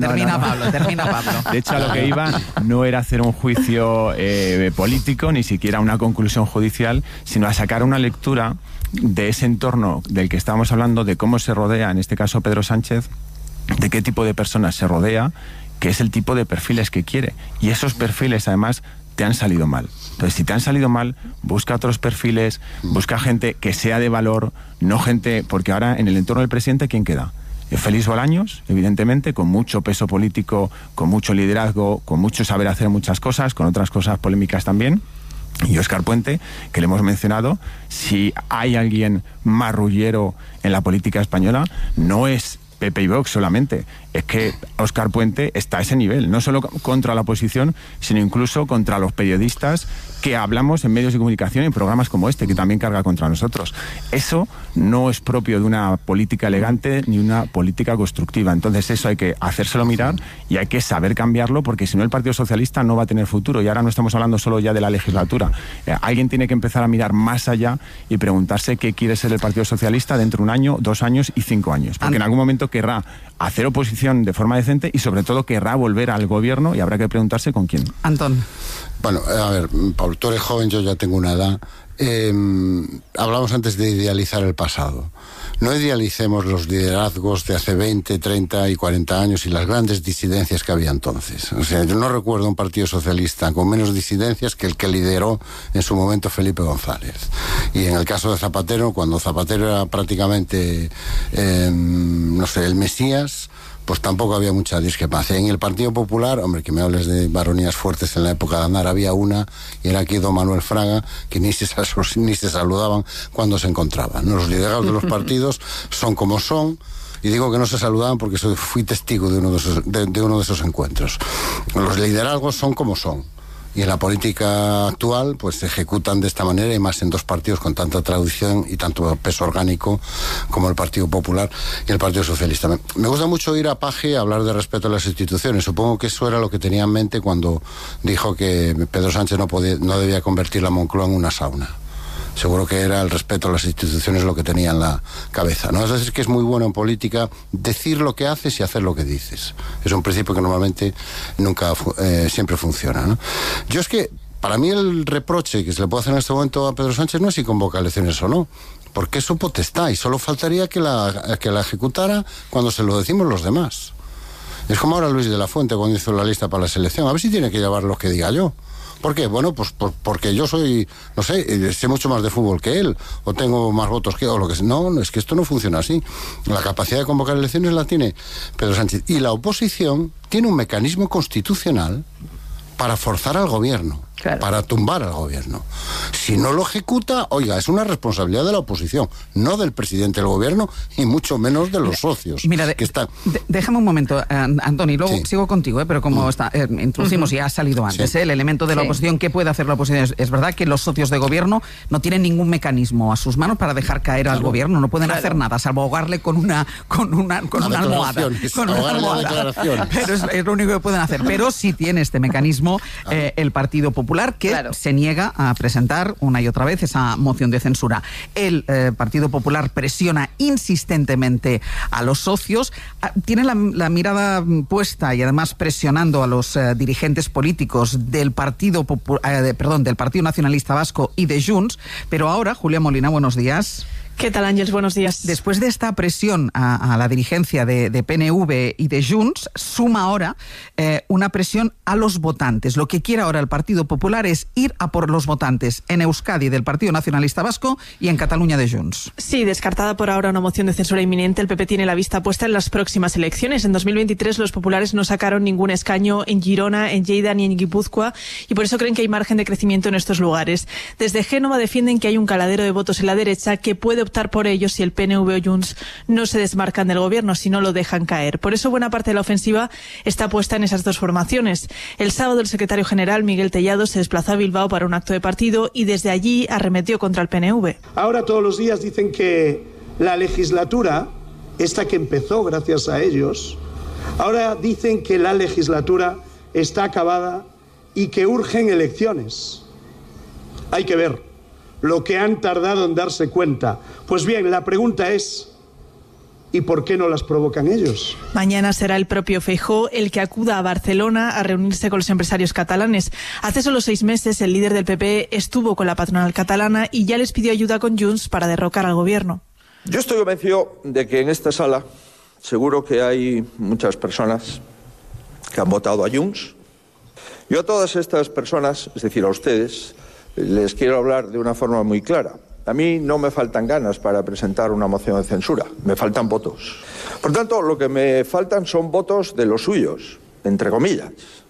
De hecho, a lo que iba no era hacer un juicio político, ni siquiera una conclusión judicial, sino a sacar una lectura de ese entorno del que estábamos hablando, de cómo se rodea, en este caso Pedro Sánchez, de qué tipo de personas se rodea, que es el tipo de perfiles que quiere. Y esos perfiles, además, te han salido mal. Entonces, si te han salido mal, busca otros perfiles, busca gente que sea de valor, no gente... Porque ahora, en el entorno del presidente, ¿quién queda? Félix Bolaños, evidentemente, con mucho peso político, con mucho liderazgo, con mucho saber hacer muchas cosas, con otras cosas polémicas también. Y Óscar Puente, que le hemos mencionado. Si hay alguien marrullero en la política española, no es PP y Vox solamente, es que Óscar Puente está a ese nivel, no solo contra la oposición, sino incluso contra los periodistas que hablamos en medios de comunicación y en programas como este, que también carga contra nosotros. Eso no es propio de una política elegante ni una política constructiva. Entonces eso hay que hacérselo mirar y hay que saber cambiarlo, porque si no el Partido Socialista no va a tener futuro. Y ahora no estamos hablando solo ya de la legislatura. Alguien tiene que empezar a mirar más allá y preguntarse qué quiere ser el Partido Socialista dentro de 1 año, 2 años y 5 años. Porque en algún momento querrá hacer oposición de forma decente y sobre todo querrá volver al gobierno, y habrá que preguntarse con quién. Antón. Bueno, a ver, Pablo, tú eres joven, yo ya tengo una edad. Hablamos antes de idealizar el pasado. No idealicemos los liderazgos de hace 20, 30 y 40 años y las grandes disidencias que había entonces. O sea, yo no recuerdo un partido socialista con menos disidencias que el que lideró en su momento Felipe González. Y en el caso de Zapatero, cuando Zapatero era prácticamente, el Mesías, pues tampoco había mucha discrepancia. En el Partido Popular, hombre, que me hables de baronías fuertes en la época de Aznar, había una, y era aquí don Manuel Fraga, que ni se saludaban cuando se encontraban. Los liderazgos de los partidos son como son, y digo que no se saludaban porque fui testigo de uno de esos encuentros. Los liderazgos son como son. Y en la política actual, pues se ejecutan de esta manera, y más en 2 partidos con tanta tradición y tanto peso orgánico como el Partido Popular y el Partido Socialista. Me gusta mucho oír a Paje hablar de respeto a las instituciones. Supongo que eso era lo que tenía en mente cuando dijo que Pedro Sánchez no debía convertir la Moncloa en una sauna. Seguro que era el respeto a las instituciones lo que tenía en la cabeza, ¿no? Es decir, que es muy bueno en política decir lo que haces y hacer lo que dices. Es un principio que normalmente siempre funciona, ¿no? Yo es que, para mí el reproche que se le puede hacer en este momento a Pedro Sánchez no es si convoca elecciones o no, porque es su potestad y solo faltaría que la ejecutara cuando se lo decimos los demás. Es como ahora Luis de la Fuente cuando hizo la lista para la selección. A ver si tiene que llevar lo que diga yo. ¿Por qué? Bueno, pues porque yo soy, no sé, sé mucho más de fútbol que él, o tengo más votos que él, o lo que sea. No, es que esto no funciona así. La capacidad de convocar elecciones la tiene Pedro Sánchez. Y la oposición tiene un mecanismo constitucional para forzar al gobierno, claro, para tumbar al gobierno. Si no lo ejecuta, oiga, es una responsabilidad de la oposición, no del presidente del gobierno y mucho menos de los socios. Mira, déjame un momento, Antoni, luego sigo contigo, pero como introducimos y ha salido antes, el elemento de la oposición, ¿qué puede hacer la oposición? Es verdad que los socios de gobierno no tienen ningún mecanismo a sus manos para dejar caer al gobierno, no pueden hacer nada, salvo ahogarle con una almohada. Pero es lo único que pueden hacer. Pero sí tiene este mecanismo el Partido Popular, que se niega a presentar una y otra vez esa moción de censura. El Partido Popular presiona insistentemente a los socios, tiene la mirada puesta y además presionando a los dirigentes políticos del Partido Nacionalista Vasco y de Junts, pero ahora, Julia Molina, buenos días. ¿Qué tal, Ángeles? Buenos días. Después de esta presión a la dirigencia de PNV y de Junts, suma ahora una presión a los votantes. Lo que quiere ahora el Partido Popular es ir a por los votantes en Euskadi del Partido Nacionalista Vasco y en Cataluña de Junts. Sí, descartada por ahora una moción de censura inminente, el PP tiene la vista puesta en las próximas elecciones. En 2023 los populares no sacaron ningún escaño en Girona, en Lleida ni en Guipúzcoa, y por eso creen que hay margen de crecimiento en estos lugares. Desde Génova defienden que hay un caladero de votos en la derecha que puede optar por ello si el PNV o Junts no se desmarcan del gobierno, si no lo dejan caer. Por eso buena parte de la ofensiva está puesta en esas dos formaciones. El sábado el secretario general Miguel Tellado se desplazó a Bilbao para un acto de partido y desde allí arremetió contra el PNV. Ahora todos los días dicen que la legislatura, esta que empezó gracias a ellos, ahora dicen que la legislatura está acabada y que urgen elecciones. Hay que ver lo que han tardado en darse cuenta. Pues bien, la pregunta es, ¿y por qué no las provocan ellos? Mañana será el propio Feijóo el que acuda a Barcelona a reunirse con los empresarios catalanes. Hace solo 6 meses el líder del PP estuvo con la patronal catalana y ya les pidió ayuda con Junts para derrocar al gobierno. Yo estoy convencido de que en esta sala seguro que hay muchas personas que han votado a Junts. Yo a todas estas personas, es decir, a ustedes, les quiero hablar de una forma muy clara. A mí no me faltan ganas para presentar una moción de censura, me faltan votos. Por tanto, lo que me faltan son votos de los suyos, entre comillas,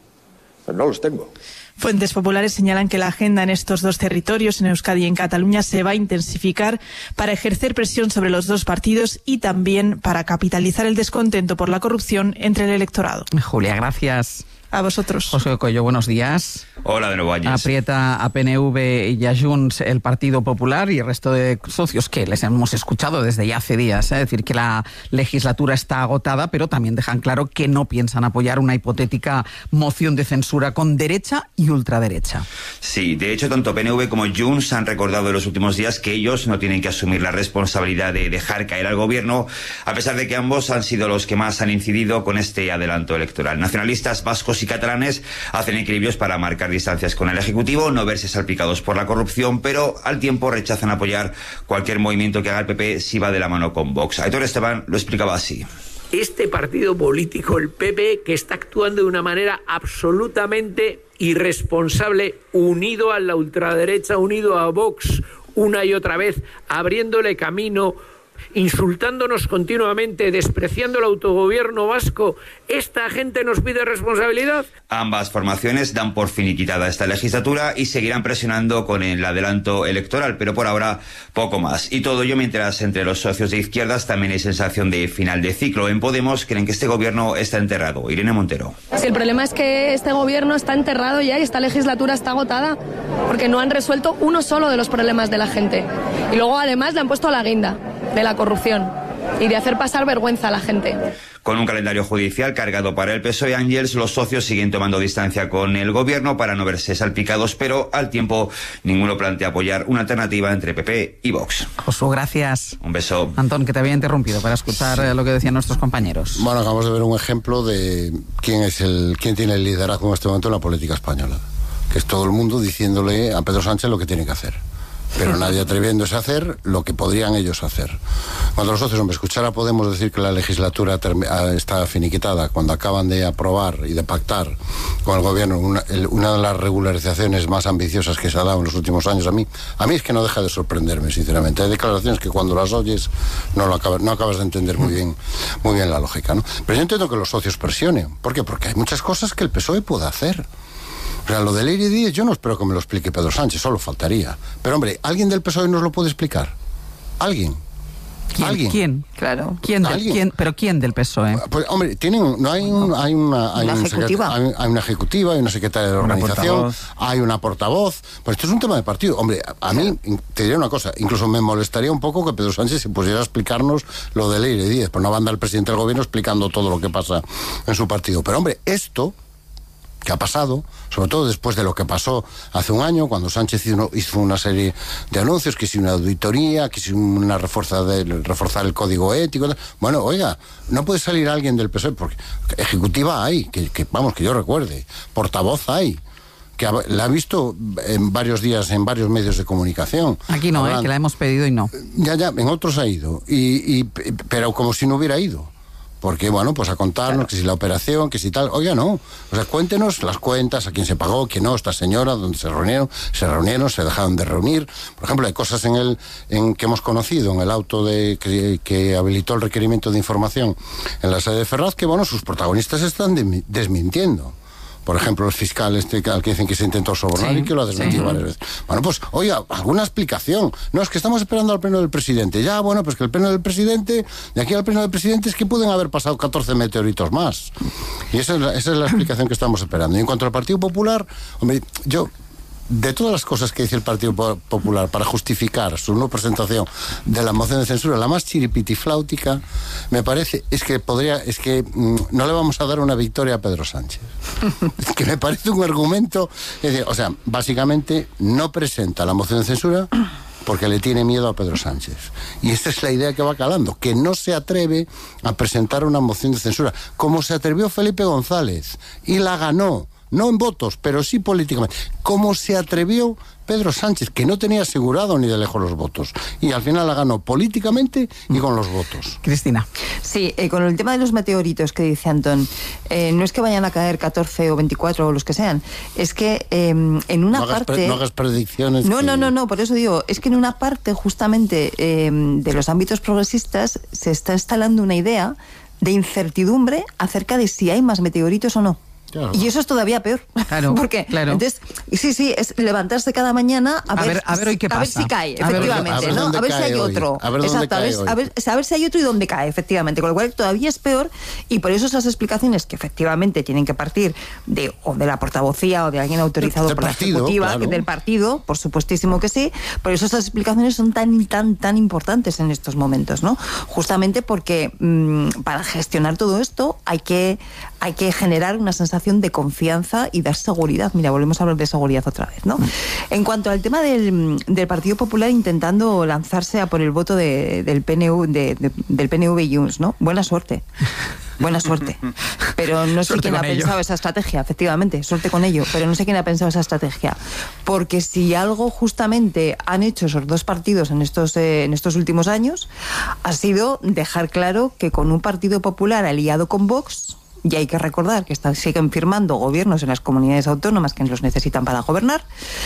pero no los tengo. Fuentes populares señalan que la agenda en estos dos territorios, en Euskadi y en Cataluña, se va a intensificar para ejercer presión sobre los dos partidos y también para capitalizar el descontento por la corrupción entre el electorado. Julia, gracias. A vosotros. José Coello, buenos días. Hola de nuevo, Ángel. Aprieta a PNV y a Junts el Partido Popular y el resto de socios que les hemos escuchado desde ya hace días. Es decir, que la legislatura está agotada, pero también dejan claro que no piensan apoyar una hipotética moción de censura con derecha y ultraderecha. Sí, de hecho, tanto PNV como Junts han recordado en los últimos días que ellos no tienen que asumir la responsabilidad de dejar caer al gobierno, a pesar de que ambos han sido los que más han incidido con este adelanto electoral. Nacionalistas vascos y catalanes hacen equilibrios para marcar distancias con el Ejecutivo, no verse salpicados por la corrupción, pero al tiempo rechazan apoyar cualquier movimiento que haga el PP si va de la mano con Vox. Aitor Esteban lo explicaba así. Este partido político, el PP, que está actuando de una manera absolutamente irresponsable, unido a la ultraderecha, unido a Vox una y otra vez, abriéndole camino, insultándonos continuamente, despreciando el autogobierno vasco. ¿Esta gente nos pide responsabilidad? Ambas formaciones dan por finiquitada esta legislatura y seguirán presionando con el adelanto electoral, pero por ahora poco más. Y todo ello mientras entre los socios de izquierdas también hay sensación de final de ciclo. En Podemos creen que este gobierno está enterrado. Irene Montero. Si el problema es que este gobierno está enterrado ya y esta legislatura está agotada, porque no han resuelto uno solo de los problemas de la gente. Y luego además le han puesto la guinda de la corrupción y de hacer pasar vergüenza a la gente. Con un calendario judicial cargado para el PSOE, Ángels, los socios siguen tomando distancia con el gobierno para no verse salpicados, pero al tiempo ninguno plantea apoyar una alternativa entre PP y Vox. Josu, gracias. Un beso. Antón, que te había interrumpido para escuchar lo que decían nuestros compañeros. Bueno, acabamos de ver un ejemplo de quién tiene el liderazgo en este momento en la política española, que es todo el mundo diciéndole a Pedro Sánchez lo que tiene que hacer, pero nadie atreviéndose a hacer lo que podrían ellos hacer. Cuando los socios, escuchar a Podemos decir que la legislatura está finiquitada, cuando acaban de aprobar y de pactar con el gobierno una de las regularizaciones más ambiciosas que se ha dado en los últimos años, a mí es que no deja de sorprenderme, sinceramente. Hay declaraciones que cuando las oyes no acabas de entender muy bien la lógica, ¿no? Pero yo entiendo que los socios presionen. ¿Por qué? Porque hay muchas cosas que el PSOE puede hacer. O sea, lo de Leire Díez yo no espero que me lo explique Pedro Sánchez, solo faltaría. Pero hombre, ¿alguien del PSOE nos lo puede explicar? ¿Alguien? ¿Alguien? ¿Quién? Claro. ¿Quién del PSOE? Pues hombre, hay una ejecutiva, hay una secretaria de organización, hay una portavoz. Pues esto es un tema de partido. Hombre, a mí te diré una cosa, incluso me molestaría un poco que Pedro Sánchez se pusiera a explicarnos lo de Leire Díez, pues no va a andar el presidente del gobierno explicando todo lo que pasa en su partido. Pero hombre, esto que ha pasado, sobre todo después de lo que pasó hace un año, cuando Sánchez hizo una serie de anuncios, que si una auditoría, que si una reforzar el código ético. Bueno, oiga, no puede salir alguien del PSOE, porque ejecutiva hay, que yo recuerde, portavoz hay, que la ha visto en varios días en varios medios de comunicación. Aquí no, que la hemos pedido y no. Ya, en otros ha ido, pero como si no hubiera ido. Porque, bueno, pues a contarnos, claro, que si la operación, que si tal. Oiga, no. O sea, cuéntenos las cuentas, a quién se pagó, quién no, esta señora, dónde se reunieron, se dejaron de reunir. Por ejemplo, hay cosas que hemos conocido en el auto que habilitó el requerimiento de información en la sede de Ferraz, que, bueno, sus protagonistas están desmintiendo. Por ejemplo, el fiscal al que dicen que se intentó sobornar y que lo ha desmentido varias veces. Bueno, pues, oye, alguna explicación. No, es que estamos esperando al pleno del presidente. Ya, bueno, pues que el pleno del presidente, de aquí al pleno del presidente, es que pueden haber pasado 14 meteoritos más. Y esa es la explicación que estamos esperando. Y en cuanto al Partido Popular, hombre, yo... De todas las cosas que dice el Partido Popular para justificar su no presentación de la moción de censura, la más chiripitifláutica, me parece, es que no le vamos a dar una victoria a Pedro Sánchez. Es que me parece un argumento, o sea, básicamente no presenta la moción de censura porque le tiene miedo a Pedro Sánchez. Y esta es la idea que va calando, que no se atreve a presentar una moción de censura, como se atrevió Felipe González, y la ganó. No en votos, pero sí políticamente. ¿Cómo se atrevió Pedro Sánchez, que no tenía asegurado ni de lejos los votos? Y al final la ganó políticamente y con los votos. Cristina. Sí, con el tema de los meteoritos que dice Antón, no es que vayan a caer 14 o 24 o los que sean, es que en una parte... No hagas predicciones. No, por eso digo, es que en una parte justamente de los ámbitos progresistas se está instalando una idea de incertidumbre acerca de si hay más meteoritos o no. Claro. Y eso es todavía peor. Claro. Porque, claro. Entonces, sí, es levantarse cada mañana a ver hoy qué pasa. A ver si cae, efectivamente, ¿no? A ver si hay otro. Exacto, a ver si hay otro y dónde cae, efectivamente. Con lo cual todavía es peor, y por eso esas explicaciones que efectivamente tienen que partir de la portavocía o de alguien autorizado por la ejecutiva, claro, del partido, por supuestísimo que sí. Por eso esas explicaciones son tan importantes en estos momentos, ¿no? Justamente porque para gestionar todo esto hay que generar una sensación de confianza y dar seguridad. Mira, volvemos a hablar de seguridad otra vez, ¿no? En cuanto al tema del Partido Popular intentando lanzarse a por el voto del PNV y Junts, ¿no? Buena suerte. Pero no sé quién ha pensado esa estrategia, efectivamente, suerte con ello, pero no sé quién ha pensado esa estrategia, porque si algo justamente han hecho esos dos partidos en estos últimos años, ha sido dejar claro que con un Partido Popular aliado con Vox, y hay que recordar que siguen firmando gobiernos en las comunidades autónomas que los necesitan para gobernar,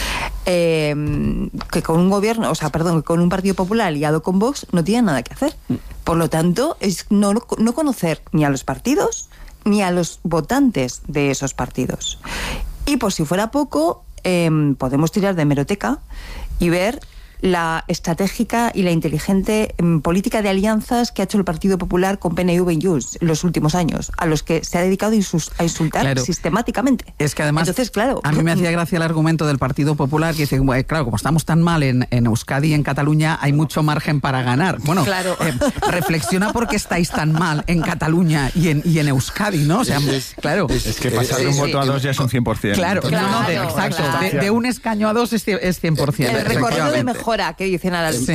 que con un Partido Popular aliado con Vox no tienen nada que hacer. Por lo tanto, es no conocer ni a los partidos ni a los votantes de esos partidos. Y por si fuera poco, podemos tirar de hemeroteca y ver la estratégica y la inteligente política de alianzas que ha hecho el Partido Popular con PNV y Junts en los últimos años, a los que se ha dedicado a insultar sistemáticamente. Es que además, entonces, claro, a mí me hacía gracia el argumento del Partido Popular que dice, claro, como estamos tan mal en Euskadi y en Cataluña, hay mucho margen para ganar. Bueno, claro. Reflexiona por qué estáis tan mal en Cataluña y en Euskadi, ¿no? O sea, claro. Es que pasar de un voto a dos ya es un 100%. Claro, exacto. De un escaño a dos es 100%. El recorrido de mejora que dicen a la luz.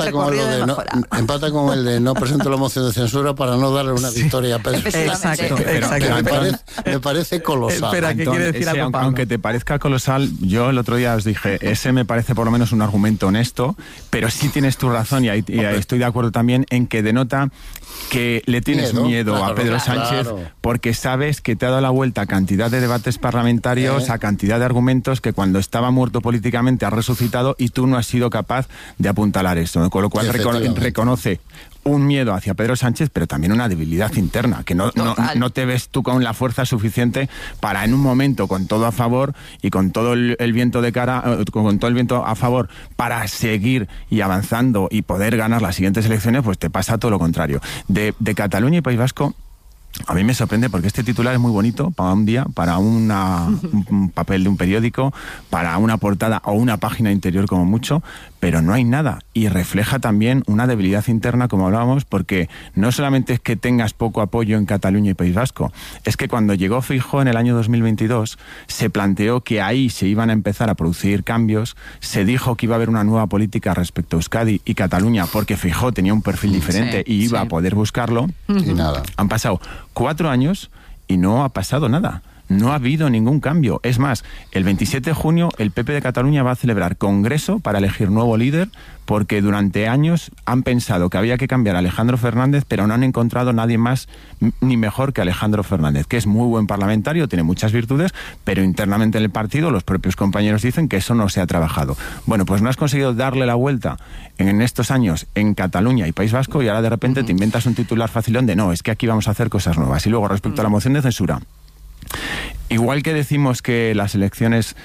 Empata con el de no presento la moción de censura para no darle una victoria a Pedro. Exacto. Me parece colosal. Espera, ¿qué quiere decir algo, Pablo? Aunque te parezca colosal, yo el otro día os dije, ese me parece por lo menos un argumento honesto, pero sí tienes tu razón y estoy de acuerdo también en que denota que le tienes miedo a Pedro Sánchez porque sabes que te ha dado la vuelta a cantidad de debates parlamentarios, a cantidad de argumentos que cuando estaba muerto políticamente ha resucitado y tú no has sido capaz de apuntalar esto, con lo cual reconoce un miedo hacia Pedro Sánchez, pero también una debilidad interna, que no te ves tú con la fuerza suficiente para en un momento, con todo a favor y con todo el viento de cara, con todo el viento a favor, para seguir y avanzando y poder ganar las siguientes elecciones, pues te pasa todo lo contrario. De Cataluña y País Vasco, a mí me sorprende porque este titular es muy bonito para un día, para un papel de un periódico, para una portada o una página interior como mucho, pero no hay nada. Y refleja también una debilidad interna, como hablábamos, porque no solamente es que tengas poco apoyo en Cataluña y País Vasco, es que cuando llegó Feijóo en el año 2022, se planteó que ahí se iban a empezar a producir cambios, se dijo que iba a haber una nueva política respecto a Euskadi y Cataluña, porque Feijóo tenía un perfil diferente y iba a poder buscarlo. Y nada. Han pasado 4 años y no ha pasado nada. No ha habido ningún cambio. Es más, el 27 de junio el PP de Cataluña va a celebrar congreso para elegir nuevo líder porque durante años han pensado que había que cambiar a Alejandro Fernández, pero no han encontrado nadie más ni mejor que Alejandro Fernández, que es muy buen parlamentario, tiene muchas virtudes, pero internamente en el partido los propios compañeros dicen que eso no se ha trabajado. Bueno, pues no has conseguido darle la vuelta en estos años en Cataluña y País Vasco y ahora de repente te inventas un titular facilón de no, es que aquí vamos a hacer cosas nuevas. Y luego respecto a la moción de censura, Igual que decimos que las elecciones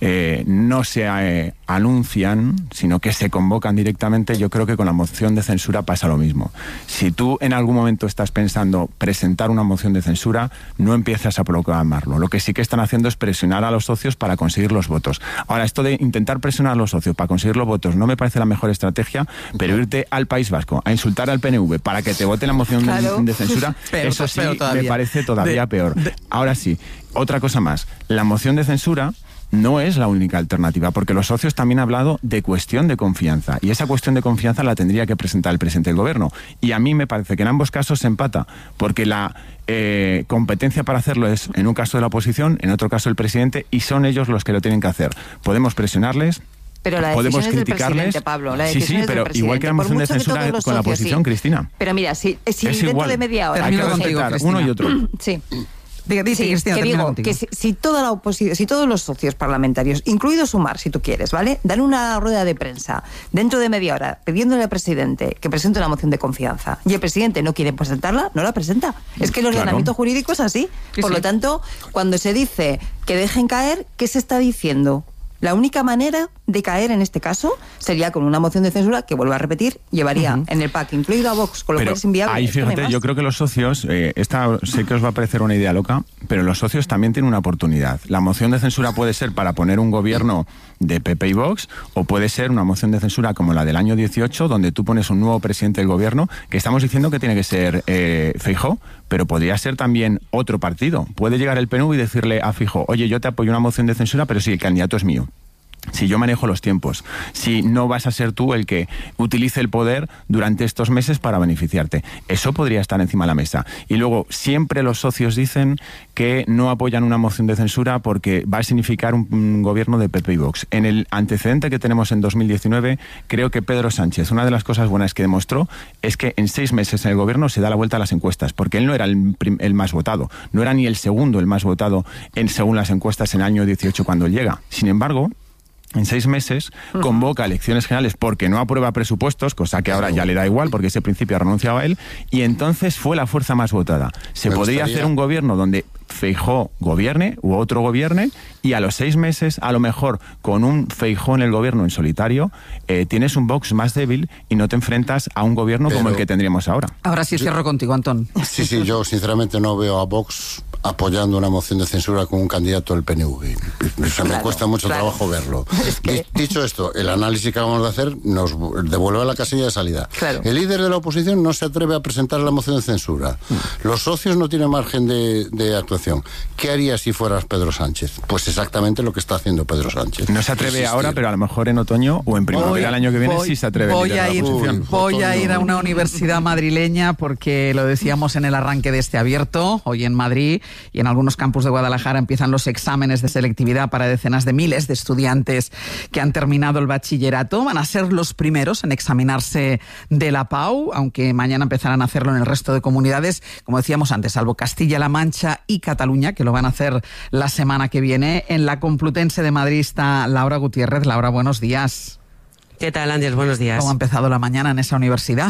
no se anuncian, sino que se convocan directamente, yo creo que con la moción de censura pasa lo mismo. Si tú en algún momento estás pensando presentar una moción de censura, no empiezas a proclamarlo. Lo que sí que están haciendo es presionar a los socios para conseguir los votos. Ahora, esto de intentar presionar a los socios para conseguir los votos no me parece la mejor estrategia, pero irte al País Vasco a insultar al PNV para que te vote la moción de censura, eso sí me parece todavía peor. Ahora sí, otra cosa más. La moción de censura no es la única alternativa, porque los socios también han hablado de cuestión de confianza, y esa cuestión de confianza la tendría que presentar el presidente del gobierno. Y a mí me parece que en ambos casos se empata, porque la competencia para hacerlo es, en un caso de la oposición, en otro caso el presidente, y son ellos los que lo tienen que hacer. Podemos presionarles, pero la podemos decisión criticarles. Es del presidente, Pablo. La sí, pero igual que la moción de censura con la oposición, Cristina. Pero mira, si dentro igual. de media hora... Hay que respetar uno y otro. Sí. Cristina, que digo que si toda la oposición, si todos los socios parlamentarios, incluido Sumar, si tú quieres, ¿vale?, dan una rueda de prensa dentro de media hora pidiéndole al presidente que presente una moción de confianza y el presidente no quiere presentarla, no la presenta. Es que el ordenamiento jurídico es así. Por lo tanto, cuando se dice que dejen caer, ¿qué se está diciendo? La única manera de caer en este caso sería con una moción de censura que, vuelvo a repetir, llevaría en el pack incluido a Vox, con lo cual es inviable. Ahí fíjate, yo creo que los socios, esta sé que os va a parecer una idea loca, pero los socios también tienen una oportunidad. La moción de censura puede ser para poner un gobierno de PP y Vox, o puede ser una moción de censura como la del año 18, donde tú pones un nuevo presidente del gobierno, que estamos diciendo que tiene que ser Feijóo, pero podría ser también otro partido. Puede llegar el PNV y decirle a Feijóo, oye, yo te apoyo una moción de censura, pero si el candidato es mío. Si yo manejo los tiempos, si no vas a ser tú el que utilice el poder durante estos meses para beneficiarte. Eso podría estar encima de la mesa. Y luego, siempre los socios dicen que no apoyan una moción de censura porque va a significar un gobierno de PP y Vox. En el antecedente que tenemos en 2019, creo que Pedro Sánchez, una de las cosas buenas que demostró es que en 6 meses en el gobierno se da la vuelta a las encuestas, porque él no era el más votado, no era ni el segundo el más votado según las encuestas en el año 18 cuando él llega. Sin embargo, en 6 meses convoca elecciones generales porque no aprueba presupuestos, cosa que ahora ya le da igual porque ese principio ha renunciado a él, y entonces fue la fuerza más votada. Se podría hacer un gobierno donde Feijóo gobierne u otro gobierne, y a los 6 meses, a lo mejor con un Feijóo en el gobierno en solitario, tienes un Vox más débil y no te enfrentas a un gobierno como el que tendríamos ahora. Ahora sí cierro contigo, Antón. Sí, yo sinceramente no veo a Vox apoyando una moción de censura con un candidato del PNV. Me cuesta mucho trabajo verlo. Dicho esto, el análisis que acabamos de hacer nos devuelve a la casilla de salida. El líder de la oposición no se atreve a presentar la moción de censura. Los socios no tienen margen de actuación. ¿Qué harías si fueras Pedro Sánchez? Pues exactamente lo que está haciendo Pedro Sánchez. No se atreve ahora, pero a lo mejor en otoño o en primavera el año que viene sí se atreve a la oposición. Voy a ir a una universidad madrileña porque lo decíamos en el arranque de este abierto, hoy en Madrid y en algunos campus de Guadalajara empiezan los exámenes de selectividad para decenas de miles de estudiantes que han terminado el bachillerato. Van a ser los primeros en examinarse de la PAU, aunque mañana empezarán a hacerlo en el resto de comunidades, como decíamos antes, salvo Castilla-La Mancha y Cataluña, que lo van a hacer la semana que viene. En la Complutense de Madrid está Laura Gutiérrez. Laura, buenos días. ¿Qué tal, Ángel? Buenos días. ¿Cómo ha empezado la mañana en esa universidad?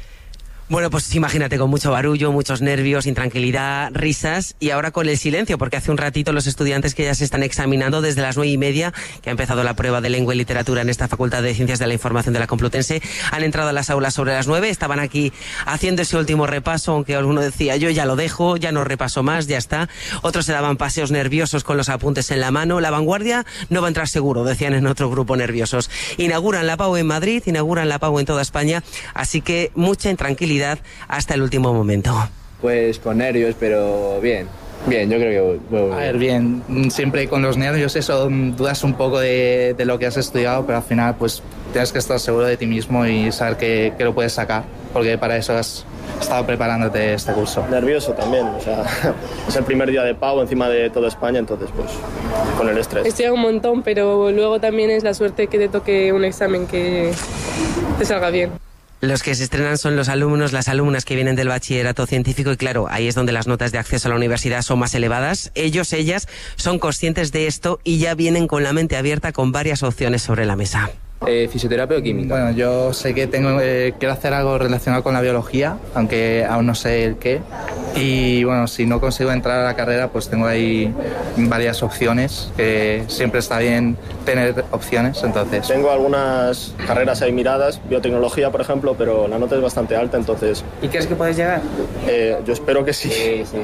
Bueno, pues imagínate, con mucho barullo, muchos nervios, intranquilidad, risas, y ahora con el silencio, porque hace un ratito los estudiantes que ya se están examinando desde las 9:30, que ha empezado la prueba de lengua y literatura en esta Facultad de Ciencias de la Información de la Complutense, han entrado a las aulas sobre las 9, estaban aquí haciendo ese último repaso, aunque alguno decía, yo ya lo dejo, ya no repaso más, ya está. Otros se daban paseos nerviosos con los apuntes en la mano. La vanguardia no va a entrar seguro, decían en otro grupo nerviosos. Inauguran la PAU en Madrid, inauguran la PAU en toda España, así que mucha intranquilidad hasta el último momento. Pues con nervios, pero bien. Bien, yo creo que voy. A ver, bien. Siempre con los nervios eso, dudas un poco de lo que has estudiado, pero al final pues tienes que estar seguro de ti mismo y saber que lo puedes sacar, porque para eso has estado preparándote este curso. Nervioso también, o sea, es el primer día de PAU encima de toda España, entonces pues con el estrés. Estudia un montón, pero luego también es la suerte que te toque un examen que te salga bien. Los que se estrenan son los alumnos, las alumnas que vienen del bachillerato científico, y claro, ahí es donde las notas de acceso a la universidad son más elevadas. Ellos, ellas, son conscientes de esto y ya vienen con la mente abierta con varias opciones sobre la mesa. ¿Fisioterapia o química? Bueno, yo sé que quiero hacer algo relacionado con la biología, aunque aún no sé el qué. Y bueno, si no consigo entrar a la carrera, pues tengo ahí varias opciones, que siempre está bien tener opciones, entonces... Tengo algunas carreras ahí miradas, biotecnología, por ejemplo, pero la nota es bastante alta, entonces... ¿Y crees que puedes llegar? Yo espero que sí. Sí,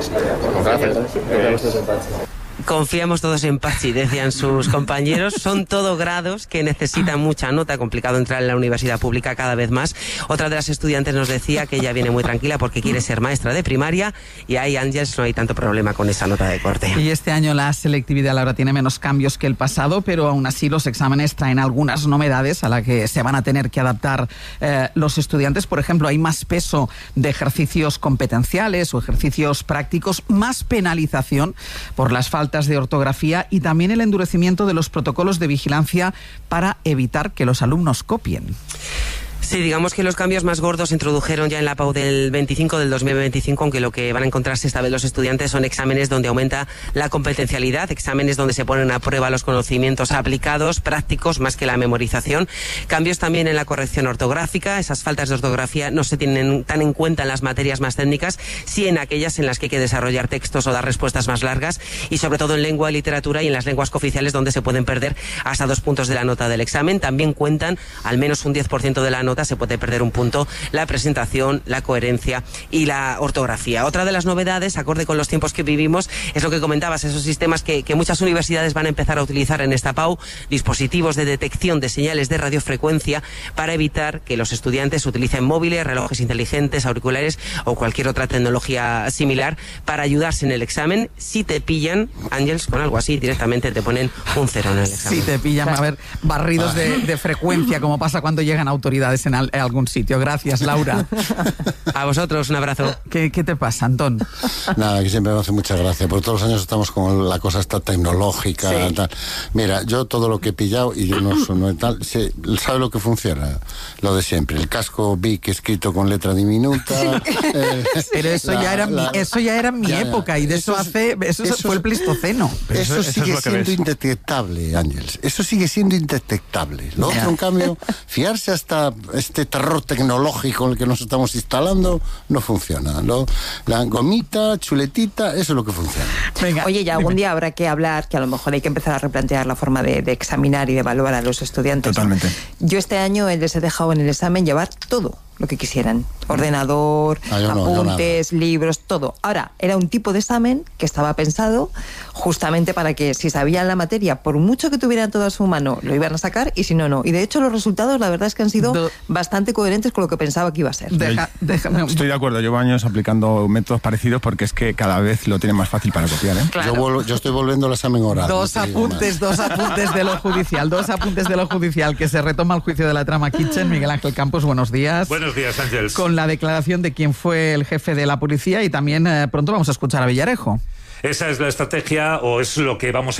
gracias. Confiamos todos en Pachi, decían sus compañeros. Son todo grados que necesitan mucha nota, complicado entrar en la universidad pública cada vez más. Otra de las estudiantes nos decía que ella viene muy tranquila porque quiere ser maestra de primaria y ahí, Ángels, no hay tanto problema con esa nota de corte. Y este año la selectividad ahora tiene menos cambios que el pasado, pero aún así los exámenes traen algunas novedades a las que se van a tener que adaptar los estudiantes. Por ejemplo, hay más peso de ejercicios competenciales o ejercicios prácticos, más penalización por las faltas de ortografía y también el endurecimiento de los protocolos de vigilancia para evitar que los alumnos copien. Sí, digamos que los cambios más gordos se introdujeron ya en la PAU del 25 del 2025, aunque lo que van a encontrarse esta vez los estudiantes son exámenes donde aumenta la competencialidad, exámenes donde se ponen a prueba los conocimientos aplicados, prácticos, más que la memorización. Cambios también en la corrección ortográfica, esas faltas de ortografía no se tienen tan en cuenta en las materias más técnicas, sí en aquellas en las que hay que desarrollar textos o dar respuestas más largas, y sobre todo en lengua y literatura y en las lenguas cooficiales, donde se pueden perder hasta 2 puntos de la nota del examen. También cuentan al menos un 10% de la nota, se puede perder un punto, la presentación, la coherencia y la ortografía. Otra de las novedades, acorde con los tiempos que vivimos, es lo que comentabas, esos sistemas que muchas universidades van a empezar a utilizar en esta PAU, dispositivos de detección de señales de radiofrecuencia para evitar que los estudiantes utilicen móviles, relojes inteligentes, auriculares o cualquier otra tecnología similar para ayudarse en el examen. Si te pillan, Ángels, con algo así, directamente te ponen un 0 en el examen. Si te pillan, a ver, barridos de frecuencia, como pasa cuando llegan autoridades en algún sitio. Gracias, Laura. A vosotros, un abrazo. ¿Qué te pasa, Antón? Nada, que siempre me hace mucha gracia, porque todos los años estamos con la cosa esta tecnológica, sí. Tal. Mira, yo todo lo que he pillado, y yo no soy tal, ¿sabe lo que funciona? Lo de siempre, el casco Bic escrito con letra diminuta. Pero eso ya era mi época, y de eso fue el Pleistoceno. Eso sigue siendo indetectable, Ángels. Eso sigue siendo indetectable. Lo otro, en cambio, fiarse hasta este terror tecnológico en el que nos estamos instalando no funciona. La gomita, chuletita, eso es lo que funciona. Venga, oye, ya algún día habrá que hablar, que a lo mejor hay que empezar a replantear la forma de examinar y de evaluar a los estudiantes. Totalmente. Yo este año les he dejado en el examen llevar todo lo que quisieran. Ordenador, apuntes, libros, todo. Ahora, era un tipo de examen que estaba pensado justamente para que si sabían la materia, por mucho que tuvieran todo a su mano, lo iban a sacar, y si no, no. Y de hecho los resultados, la verdad es que han sido bastante coherentes con lo que pensaba que iba a ser. Estoy de acuerdo, llevo años aplicando métodos parecidos porque es que cada vez lo tienen más fácil para copiar, ¿eh? Claro. Yo estoy volviendo al examen oral. Dos apuntes de lo judicial, que se retoma el juicio de la trama Kitchen. Miguel Ángel Campos, buenos días. Buenos días, Ángels. Con la declaración de quién fue el jefe de la policía, y también pronto vamos a escuchar a Villarejo. Esa es la estrategia, o es lo que vamos